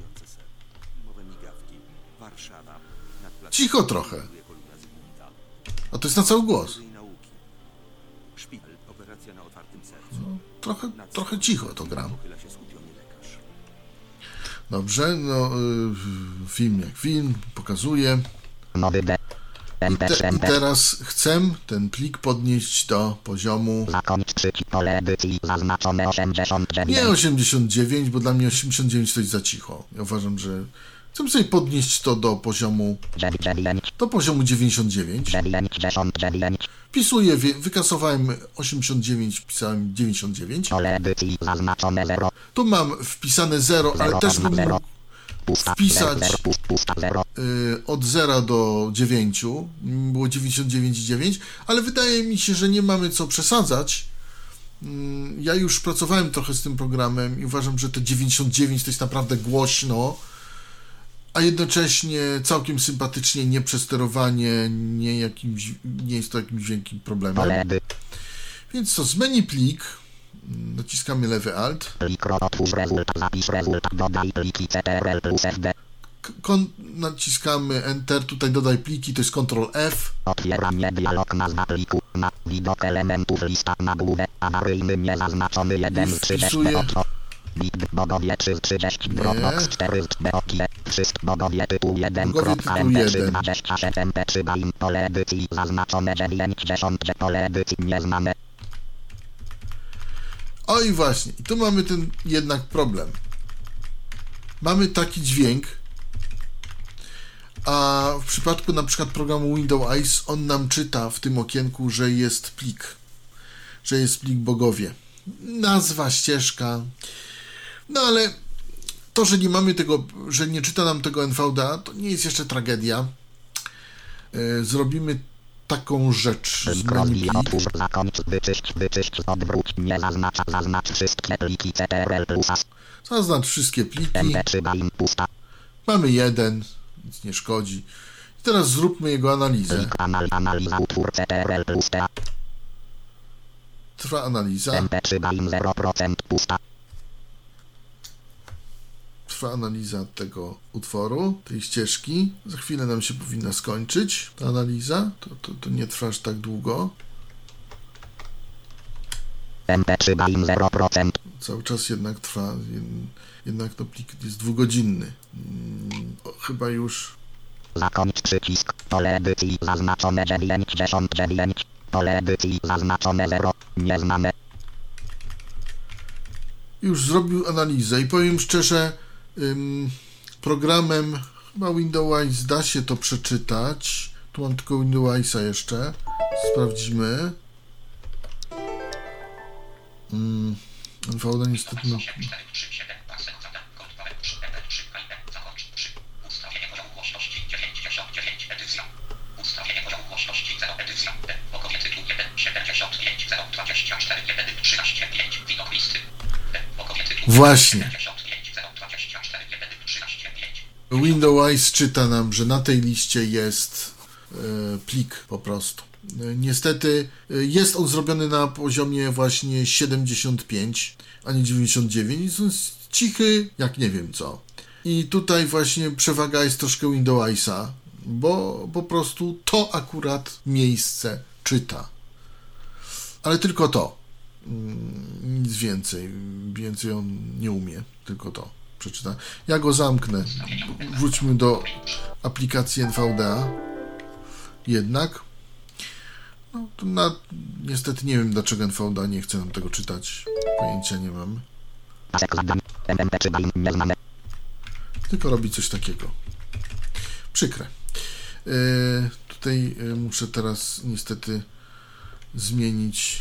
S1: Cicho trochę. A to jest na cały głos. No, trochę, trochę cicho to gram. Dobrze, no film jak film, pokazuje. I, te, I teraz chcę ten plik podnieść do poziomu nie osiemdziesiąt dziewięć, bo dla mnie osiemdziesiąt dziewięć to jest za cicho. Ja uważam, że chcę sobie podnieść to do poziomu do poziomu dziewięćdziesiąt dziewięć. Wpisuję, wykasowałem osiemdziesiąt dziewięć, wpisałem dziewięćdziesiąt dziewięć. Tu mam wpisane zero, ale też bym mógł wpisać y, od zera do dziewięciu, było dziewięćdziesiąt dziewięć i dziewięć, ale wydaje mi się, że nie mamy co przesadzać. Y, ja już pracowałem trochę z tym programem i uważam, że te dziewięćdziesiąt dziewięć to jest naprawdę głośno, a jednocześnie całkiem sympatycznie, nie przesterowanie, nie, jakimś, nie jest to jakimś wielkim problemem. Więc to z menu plik, naciskamy lewy alt. Kon- naciskamy Enter, tutaj dodaj pliki, to jest kontrol F.
S2: Otwieranie dialog nazwa pliku, na widok elementów lista nagłówek, awaryjny niezaznaczony jeden trzydzieści Bogowie trzydzieści Dropbox cztery Beokie wszystko Bogowie tytuł jeden em pe trzy dwadzieścia sześć em pe trzy bain pole edycji zaznaczone dziewięćdziesiąt pole edycji nieznane.
S1: O i właśnie, i tu mamy ten jednak problem. Mamy taki dźwięk, a w przypadku na przykład programu Windows Eyes on nam czyta w tym okienku, że jest plik, że jest plik Bogowie. Nazwa, ścieżka. No ale to, że nie mamy tego, że nie czyta nam tego en ve de a, to nie jest jeszcze tragedia. Yy, zrobimy taką rzecz z menu
S2: otwórz, zakończ, wyczyść, wyczyść, odwróć, nie zaznacz, zaznacz wszystkie pliki C T R L plus.
S1: Zaznacz wszystkie pliki.
S2: em pe trzy bain pusta.
S1: Mamy jeden, nic nie szkodzi. I teraz zróbmy jego analizę.
S2: Plik anal, analiza utwór C T R L plus T A.
S1: Trwa analiza.
S2: em pe trzy bain zero procent pusta.
S1: Trwa analiza tego utworu, tej ścieżki. Za chwilę nam się powinna skończyć ta analiza. To, to, to nie trwa aż tak długo.
S2: em pe trzy bain zero procent.
S1: Cały czas jednak trwa. Jednak to plik jest dwugodzinny. O, chyba już.
S2: Zakończ przycisk. Pole edycji zaznaczone dziewięćdziesiąt dziewięć. Pole edycji zaznaczone zero. Nieznane.
S1: Już zrobił analizę i powiem szczerze, ym, programem chyba Windows Eyes da się to przeczytać. Tu mam tylko Windows Eyesa jeszcze. Sprawdzimy. Ym, en ve de a niestety no. Właśnie. Windows Eyes czyta nam, że na tej liście jest e, plik po prostu. E, niestety e, jest on zrobiony na poziomie właśnie siedemdziesiąt pięć, a nie dziewięćdziesiąt dziewięć. Jest cichy, jak nie wiem co. I tutaj właśnie przewaga jest troszkę Windows Eyesa, bo po prostu to akurat miejsce czyta. Ale tylko to. Nic więcej. Więcej on nie umie. Tylko to przeczyta. Ja go zamknę. Wróćmy do aplikacji en ve de a. Jednak. No, to na, niestety nie wiem, dlaczego en ve de a nie chce nam tego czytać. Pojęcia nie mam. Tylko robi coś takiego. Przykre. Yy, tutaj yy, muszę teraz niestety zmienić,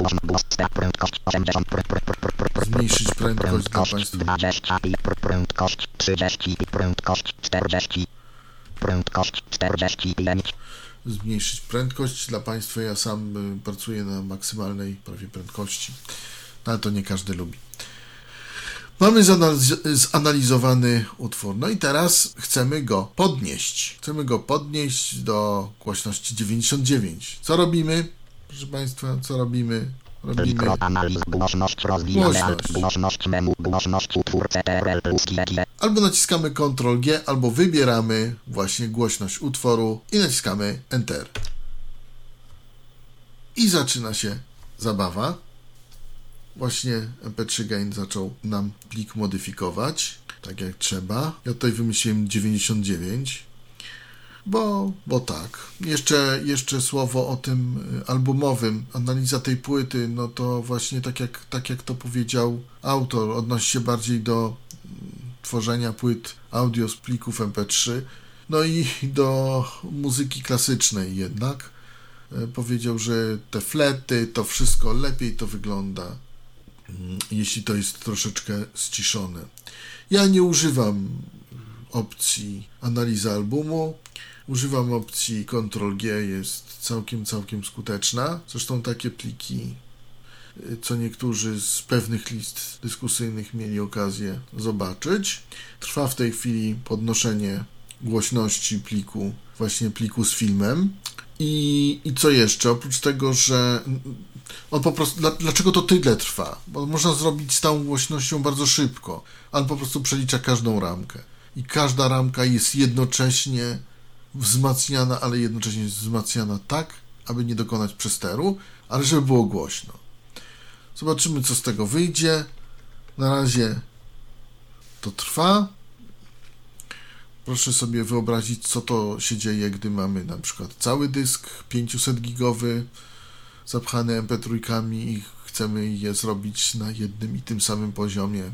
S1: zmniejszyć prędkość dla Państwa.
S2: dwadzieścia, prędkość trzydzieści, prędkość czterdzieści, prędkość czterdzieści pięć.
S1: Zmniejszyć prędkość dla Państwa. Ja sam y, pracuję na maksymalnej prawie prędkości, no, ale to nie każdy lubi. Mamy zanaliz- zanalizowany utwór. No i teraz chcemy go podnieść. Chcemy go podnieść do głośności dziewięćdziesiąt dziewięć. Co robimy? Proszę Państwa, co robimy? Robimy
S2: Głośność rozwijamy, alt, głośność menu, głośność utwór C T R L plus G G.
S1: Albo naciskamy kontrol G, albo wybieramy właśnie głośność utworu i naciskamy Enter. I zaczyna się zabawa. Właśnie M P trzy Gain zaczął nam plik modyfikować, tak jak trzeba. Ja tutaj wymyśliłem dziewięćdziesiąt dziewięć, bo, bo tak. Jeszcze, jeszcze słowo o tym albumowym. Analiza tej płyty, no to właśnie tak jak, tak jak to powiedział autor, odnosi się bardziej do tworzenia płyt audio z plików M P trzy, no i do muzyki klasycznej jednak. Powiedział, że te flety, to wszystko lepiej to wygląda, jeśli to jest troszeczkę ściszone. Ja nie używam opcji analiza albumu, używam opcji kontrol G, jest całkiem, całkiem skuteczna. Zresztą takie pliki, co niektórzy z pewnych list dyskusyjnych mieli okazję zobaczyć. Trwa w tej chwili podnoszenie głośności pliku, właśnie pliku z filmem. I, i co jeszcze? Oprócz tego, że on po prostu, dla, dlaczego to tyle trwa? Bo można zrobić z tą głośnością bardzo szybko, ale po prostu przelicza każdą ramkę. I każda ramka jest jednocześnie wzmacniana, ale jednocześnie jest wzmacniana tak, aby nie dokonać przesteru, ale żeby było głośno. Zobaczymy, co z tego wyjdzie. Na razie to trwa. Proszę sobie wyobrazić, co to się dzieje, gdy mamy na przykład cały dysk pięćset gigowy zapchany em pe trzy i chcemy je zrobić na jednym i tym samym poziomie.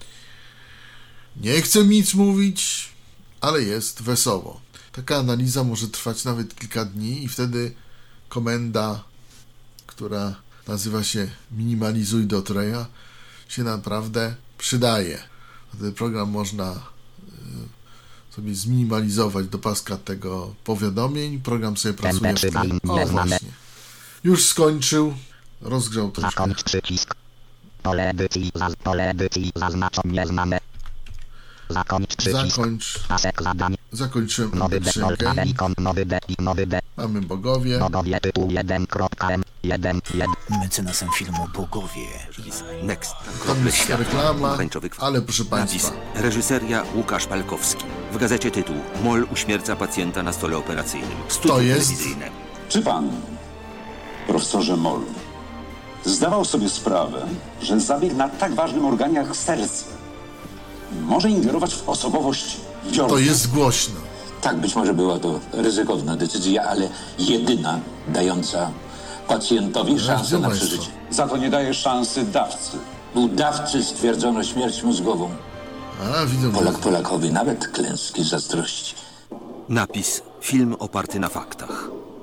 S1: Nie chcę nic mówić, ale jest wesoło. Taka analiza może trwać nawet kilka dni i wtedy komenda, która nazywa się minimalizuj do treja, się naprawdę przydaje. Wtedy program można sobie zminimalizować do paska tego powiadomień. Program sobie pracuje w tle. O, właśnie. Już skończył. Rozgrzał troszkę.
S2: Zakończ przycisk. Pole edycji, pole edycji zaznaczą nieznane. Zakończ przycisk.
S1: Zakończ.
S2: Pasek zadań.
S1: Zakończyłem
S2: Nowy de, ikon, nowy de, nowy de.
S1: Mamy bogowie.
S2: Bogowie tytuł jeden kropka m jeden jeden.
S3: Mecenasem filmu Bogowie.
S4: Next.
S1: Tam jest reklama,
S4: pomarańczowy kwas.
S1: ale proszę
S4: Napis.
S1: Państwa,
S4: Reżyseria Łukasz Palkowski. W gazecie tytuł Moll uśmierca pacjenta na stole operacyjnym. Studio
S1: To jest-
S4: telewizyjne.
S5: Czy pan, profesorze Moll, zdawał sobie sprawę, że zabieg na tak ważnym organie jak serce może ingerować w osobowość George'a?
S1: to jest głośno.
S6: Tak, być może była to ryzykowna decyzja, ale jedyna dająca pacjentowi szansę na
S1: Państwo.
S6: przeżycie.
S5: Za to nie daje szansy dawcy.
S6: U dawcy stwierdzono śmierć mózgową.
S1: A, widzę.
S6: Polak Polakowi nawet klęski zazdrości.
S4: Napis. Film oparty na faktach.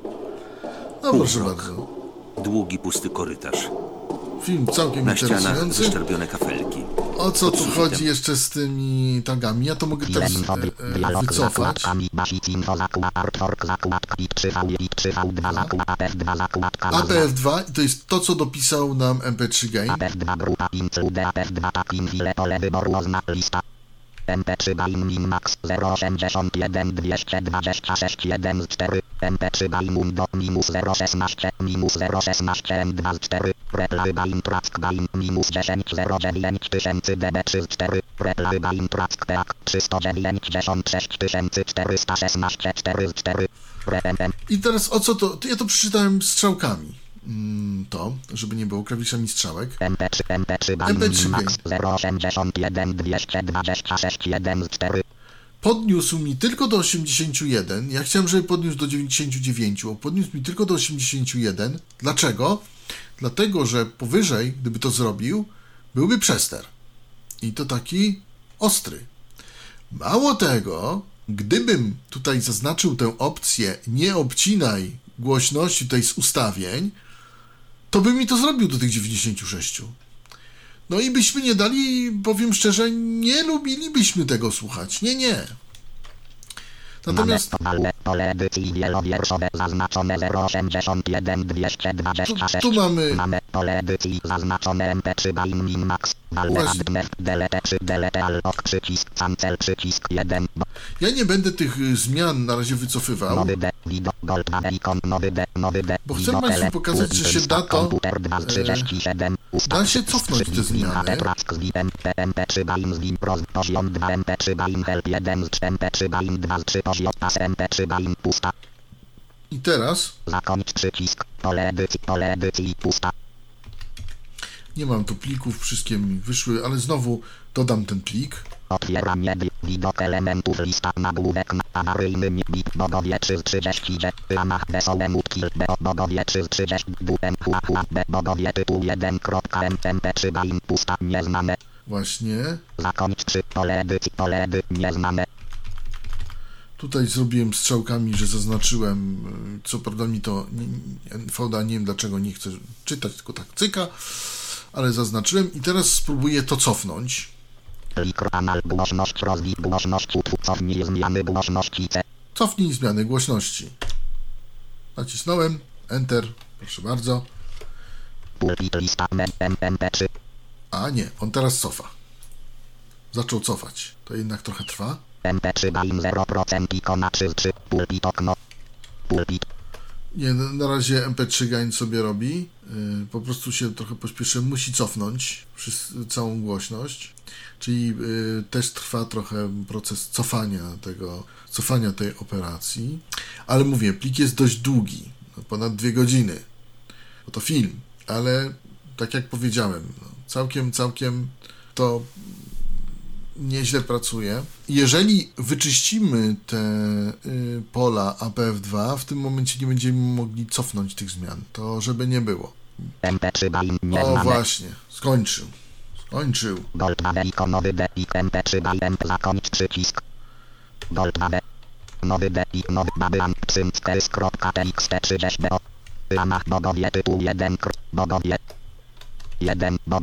S1: No proszę
S4: Półmrok.
S1: bardzo.
S4: Długi, pusty korytarz.
S1: Film całkiem
S4: Na ścianach
S1: interesujący.
S4: wyszczerbione kafelki.
S1: O co tu
S4: Pod
S1: chodzi
S4: sufitem.
S1: jeszcze z tymi tagami? Ja to mogę teraz
S2: Film
S1: e,
S2: wody,
S1: e,
S2: dialog z
S1: wycofać.
S2: zakładkami, basic info, zakład, artwork, zakładka, I trzy V, I trzy V dwa, zakład, A P F dwa, zakładka,
S1: A P F dwa i to jest to, co dopisał nam M P trzy Gain.
S2: A P F dwa grupa include, A P F dwa tak infile pole wyboru oznak lista. M P trzy Gain min max zero osiemdziesiąt jeden dwieście dwadzieścia sześć jeden z cztery. M P trzy Gain mundo minus zero szesnaście minus zero szesnaście M dwa z cztery. Reply Gain track Gain minus dziesięć zero dziewięć tysięcy D B trzy z cztery. Reply Gain track Peak trzysta dziewięćdziesiąt sześć tysięcy czterysta szesnaście cztery z cztery. Repem.
S1: I teraz o co to? Ja to przeczytałem strzałkami. Mm, to, żeby nie było klawiszami strzałek.
S2: M P trzy M P trzy Gain
S1: M P trzy
S2: min
S1: Gain.
S2: max zero osiemdziesiąt jeden dwieście dwadzieścia sześć jeden z cztery.
S1: Podniósł mi tylko do osiemdziesiąt jeden. Ja chciałem, żeby podniósł do dziewięćdziesiąt dziewięć, a podniósł mi tylko do osiemdziesiąt jeden. Dlaczego? Dlatego, że powyżej, gdyby to zrobił, byłby przester. I to taki ostry. Mało tego, gdybym tutaj zaznaczył tę opcję nie obcinaj głośności tutaj z ustawień, to by mi to zrobił do tych dziewięćdziesięciu sześciu. No i byśmy nie dali, powiem szczerze, nie lubilibyśmy tego słuchać. Nie, nie. Natomiast
S2: pole edycji wielowierszowe zaznaczone zero osiemdziesiąt jeden dwieście dwadzieścia sześć.
S1: Tu, tu mamy...
S2: Mamy pole edycji zaznaczone em pe trzy by min max. Valve adnef delete trzy delete alloc przycisk cancel przycisk jeden.
S1: Ja nie będę tych zmian na razie wycofywał.
S2: Nowy D, video, gold, icon, nowy D, nowy D,
S1: bo chcę Państwu pokazać, że się da to... E, da się cofnąć te zmiany.
S2: em pe trzy by zlim pros poziom dwa em pe trzy by help jeden em pe trzy by dwa trzy poziom pas em pe trzy by pusta.
S1: I teraz...
S2: Zakończ przycisk, pole edycji, pole edycji pusta.
S1: Nie mam tu plików, wszystkie mi wyszły, ale znowu dodam ten plik.
S2: Otwieranie widok elementów lista nagłówek na awaryjny bit bogowie trzy trzydzieści ramach wesołe mutki b bogowie trzy trzydzieści bm hua hua b bogowie tytuł jeden kropka em pe trzy by pusta nieznane.
S1: Właśnie.
S2: Zakończ przy pole edycji, pole edycji nieznane.
S1: Tutaj zrobiłem strzałkami, że zaznaczyłem, co prawda mi to N V D A, nie wiem dlaczego nie chcę czytać, tylko tak cyka, ale zaznaczyłem i teraz spróbuję to cofnąć.
S2: Kanal głośność rozwij głośność cofnij zmiany głośności C.
S1: Cofnij zmiany głośności. Nacisnąłem, Enter, proszę bardzo.
S2: Pulpit lista em pe trzy.
S1: A nie, on teraz cofa. Zaczął cofać, to jednak trochę trwa.
S2: em pe trzy by zero procent ikona trzy trzy, pulpit okno, pulpit.
S1: Nie, na razie em pe trzy gain sobie robi, yy, po prostu się trochę pośpieszy, musi cofnąć wszyscy, całą głośność, czyli yy, też trwa trochę proces cofania tego, cofania tej operacji, ale mówię, plik jest dość długi, no, ponad dwie godziny, bo to film, ale tak jak powiedziałem, no, całkiem, całkiem to nieźle pracuje. Jeżeli wyczyścimy te y, pola A P F dwa, w tym momencie nie będziemy mogli cofnąć tych zmian. To żeby nie było.
S2: em pe trzy by nie
S1: O
S2: znane.
S1: właśnie, skończył. Skończył.
S2: Gold dwa ikonowy D i em pe trzy by M zakończ przycisk. Gold dwa nowy D i nowy babyam cynckeys.txt trzydzieści bo. Ramach bogowie tytuł jeden bogowie. jeden bog.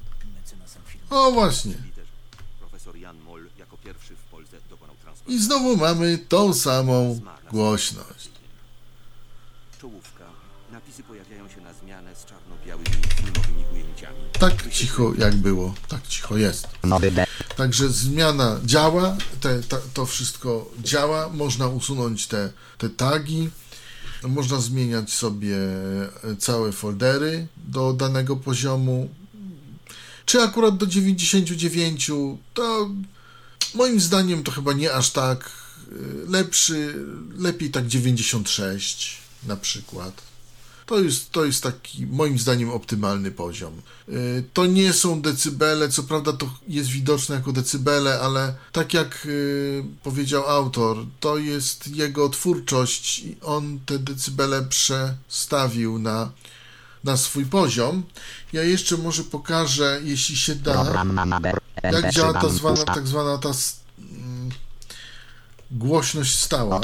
S1: O właśnie.
S4: Profesor Jan Moll jako pierwszy w Polsce dokonał transplantacji.
S1: I znowu mamy tą samą głośność.
S4: Czołówka. Napisy pojawiają się na zmianę z czarno-białymi filmowymi ujęciami.
S1: Tak cicho jak było, tak cicho jest.
S2: Nowy D.
S1: Także zmiana działa, te, ta, to wszystko działa, można usunąć te, te tagi, można zmieniać sobie całe foldery do danego poziomu. Czy akurat do dziewięćdziesięciu dziewięciu, to moim zdaniem to chyba nie aż tak. Lepszy, lepiej tak dziewięćdziesiąt sześć na przykład. To jest, to jest taki moim zdaniem optymalny poziom. To nie są decybele, co prawda to jest widoczne jako decybele, ale tak jak powiedział autor, to jest jego twórczość i on te decybele przestawił na na swój poziom. Ja jeszcze może pokażę, jeśli się da, jak działa ta zwana, tak zwana ta mm, głośność stała.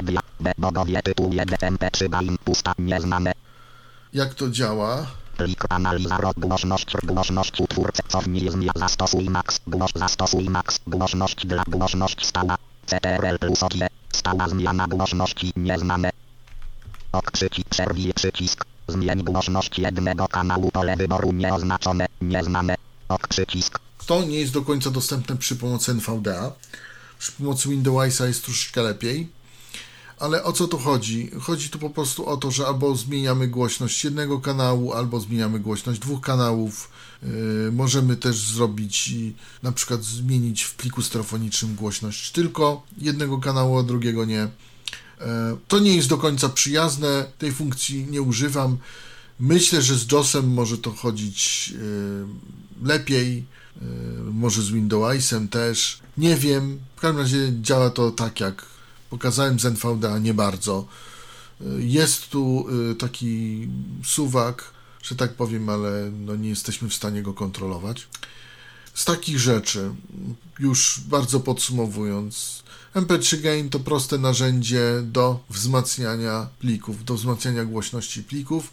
S1: Jak to działa?
S2: Plik analiza rozgłośność, głośność utwórcy, cofnij zmian, zastosuj max, głoś, zastosuj max, głośność dla głośność stała, C T R L plus O G, stała zmiana głośności nieznane. Ok, przycisk, przerwij przycisk. Zmień głośność jednego kanału, pole wyboru nieoznaczone, nieznane. Ok, przycisk.
S1: To nie jest do końca dostępne przy pomocy N V D A. Przy pomocy Windowsa jest troszeczkę lepiej. Ale o co tu chodzi? Chodzi tu po prostu o to, że albo zmieniamy głośność jednego kanału, albo zmieniamy głośność dwóch kanałów. Yy, możemy też zrobić, na przykład zmienić w pliku stereofonicznym głośność tylko jednego kanału, a drugiego nie. To nie jest do końca przyjazne, tej funkcji nie używam. Myślę, że z JOSem może to chodzić yy, lepiej, yy, może z Windowsem też. Nie wiem, w każdym razie działa to tak, jak pokazałem z N V D A, nie bardzo. Yy, jest tu yy, taki suwak, że tak powiem, ale no nie jesteśmy w stanie go kontrolować. Z takich rzeczy, już bardzo podsumowując, M P trzy Gain to proste narzędzie do wzmacniania plików, do wzmacniania głośności plików.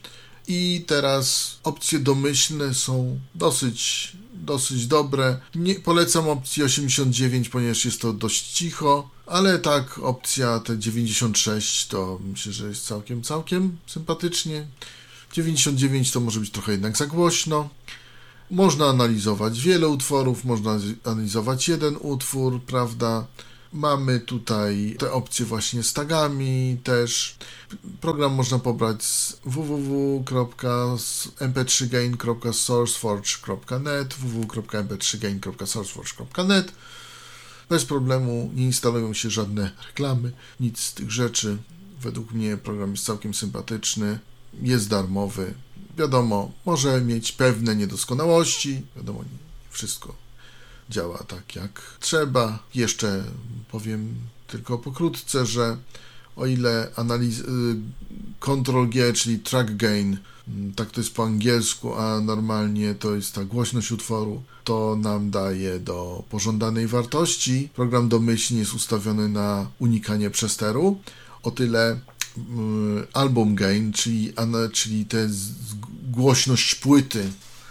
S1: I teraz opcje domyślne są dosyć, dosyć dobre. Nie, polecam opcję osiemdziesiąt dziewięć, ponieważ jest to dość cicho, ale tak opcja te dziewięćdziesiąt sześć to myślę, że jest całkiem, całkiem sympatycznie. dziewięćdziesiąt dziewięć to może być trochę jednak za głośno. Można analizować wiele utworów, można analizować jeden utwór, prawda? Mamy tutaj te opcje właśnie z tagami też. Program można pobrać z w w w kropka m p trzy gain kropka sourceforge kropka net, w w w kropka m p trzy gain kropka sourceforge kropka net. Bez problemu nie instalują się żadne reklamy, nic z tych rzeczy. Według mnie program jest całkiem sympatyczny, jest darmowy. Wiadomo, może mieć pewne niedoskonałości, wiadomo, nie wszystko działa tak jak trzeba. Jeszcze powiem tylko pokrótce, że o ile analiz... Control G, czyli track gain, tak to jest po angielsku, a normalnie to jest ta głośność utworu, to nam daje do pożądanej wartości. Program domyślnie jest ustawiony na unikanie przesteru. O tyle album gain, czyli, czyli tę głośność płyty,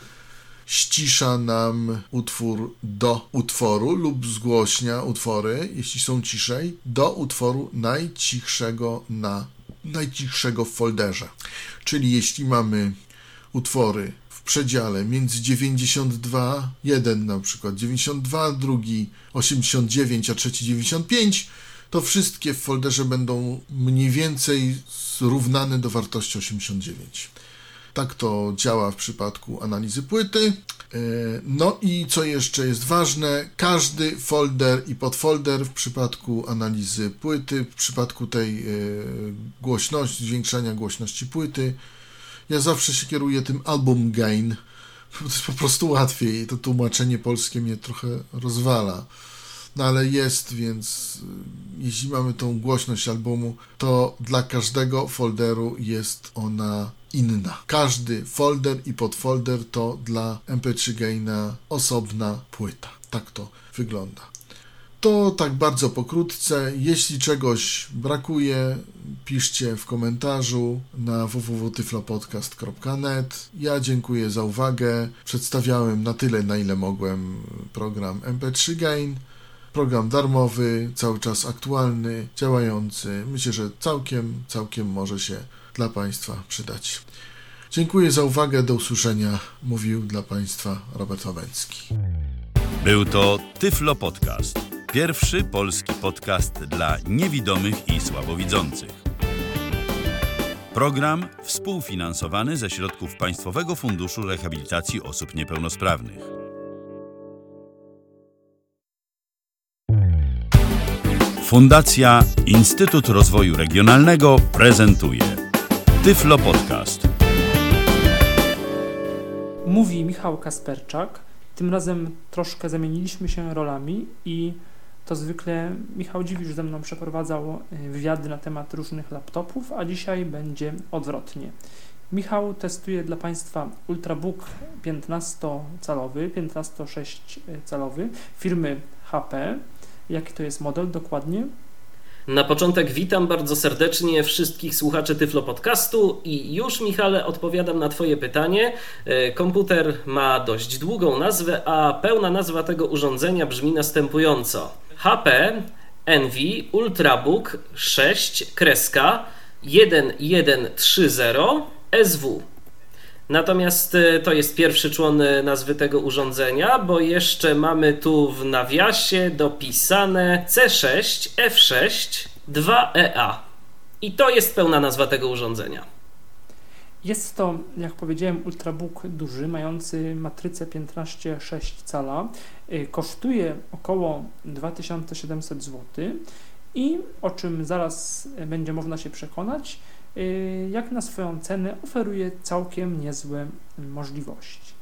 S1: ścisza nam utwór do utworu lub zgłośnia utwory, jeśli są ciszej, do utworu najcichszego na najcichszego w folderze. Czyli jeśli mamy utwory w przedziale między dziewięćdziesiąt dwa, jeden na przykład, dziewięćdziesiąt dwa, drugi osiemdziesiąt dziewięć, a trzeci dziewięćdziesiąt pięć, to wszystkie w folderze będą mniej więcej zrównane do wartości osiemdziesiąt dziewięć. Tak to działa w przypadku analizy płyty. No i co jeszcze jest ważne, każdy folder i podfolder w przypadku analizy płyty, w przypadku tej głośności, zwiększania głośności płyty, ja zawsze się kieruję tym album gain, to jest po prostu łatwiej, to tłumaczenie polskie mnie trochę rozwala. No ale jest, więc jeśli mamy tą głośność albumu, to dla każdego folderu jest ona inna. Każdy folder i podfolder to dla em pe trzy gaina osobna płyta. Tak to wygląda. To tak bardzo pokrótce. Jeśli czegoś brakuje, piszcie w komentarzu na w w w kropka tyflopodcast kropka net. Ja dziękuję za uwagę. Przedstawiałem na tyle, na ile mogłem program em pe trzy gain. Program darmowy, cały czas aktualny, działający. Myślę, że całkiem, całkiem może się dla Państwa przydać. Dziękuję za uwagę, do usłyszenia. Mówił dla Państwa Robert Łabęcki.
S7: Był to Tyflo Podcast. Pierwszy polski podcast dla niewidomych i słabowidzących. Program współfinansowany ze środków Państwowego Funduszu Rehabilitacji Osób Niepełnosprawnych. Fundacja Instytut Rozwoju Regionalnego prezentuje Tyflo Podcast.
S8: Mówi Michał Kasperczak. Tym razem troszkę zamieniliśmy się rolami i to zwykle Michał Dziwisz ze mną przeprowadzał wywiady na temat różnych laptopów, a dzisiaj będzie odwrotnie. Michał testuje dla Państwa Ultrabook piętnastocalowy, piętnaście sześć calowy firmy ha pe. Jaki to jest model dokładnie?
S9: Na początek witam bardzo serdecznie wszystkich słuchaczy Tyflo Podcastu i już, Michale, odpowiadam na Twoje pytanie. Komputer ma dość długą nazwę, a pełna nazwa tego urządzenia brzmi następująco: ha pe Envy Ultrabook sześć tysięcy tysiąc sto trzydzieści S W. Natomiast to jest pierwszy człon nazwy tego urządzenia, bo jeszcze mamy tu w nawiasie dopisane C sześć F sześć dwa E A. I to jest pełna nazwa tego urządzenia.
S8: Jest to, jak powiedziałem, Ultrabook duży, mający matrycę piętnaście sześć cala. Kosztuje około dwa tysiące siedemset złotych i, o czym zaraz będzie można się przekonać, jak na swoją cenę oferuje całkiem niezłe możliwości.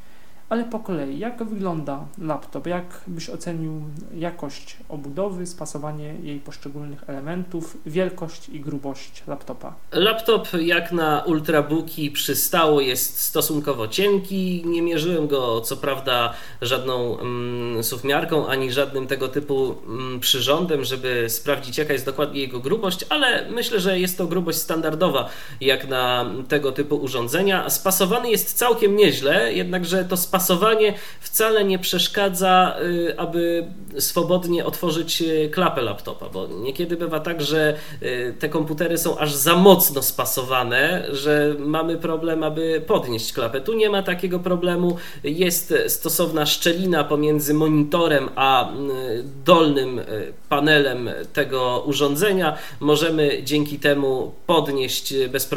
S8: Ale po kolei, jak wygląda laptop? Jak byś ocenił jakość obudowy, spasowanie jej poszczególnych elementów, wielkość i grubość laptopa?
S9: Laptop jak na ultrabooki przystało jest stosunkowo cienki. Nie mierzyłem go co prawda żadną mm, suwmiarką ani żadnym tego typu mm, przyrządem, żeby sprawdzić jaka jest dokładnie jego grubość, ale myślę, że jest to grubość standardowa jak na tego typu urządzenia. Spasowany jest całkiem nieźle, jednakże to spasowanie wcale nie przeszkadza, aby swobodnie otworzyć klapę laptopa, bo niekiedy bywa tak, że te komputery są aż za mocno spasowane, że mamy problem, aby podnieść klapę. Tu nie ma takiego problemu, jest stosowna szczelina pomiędzy monitorem a dolnym panelem tego urządzenia. Możemy dzięki temu podnieść bez problemu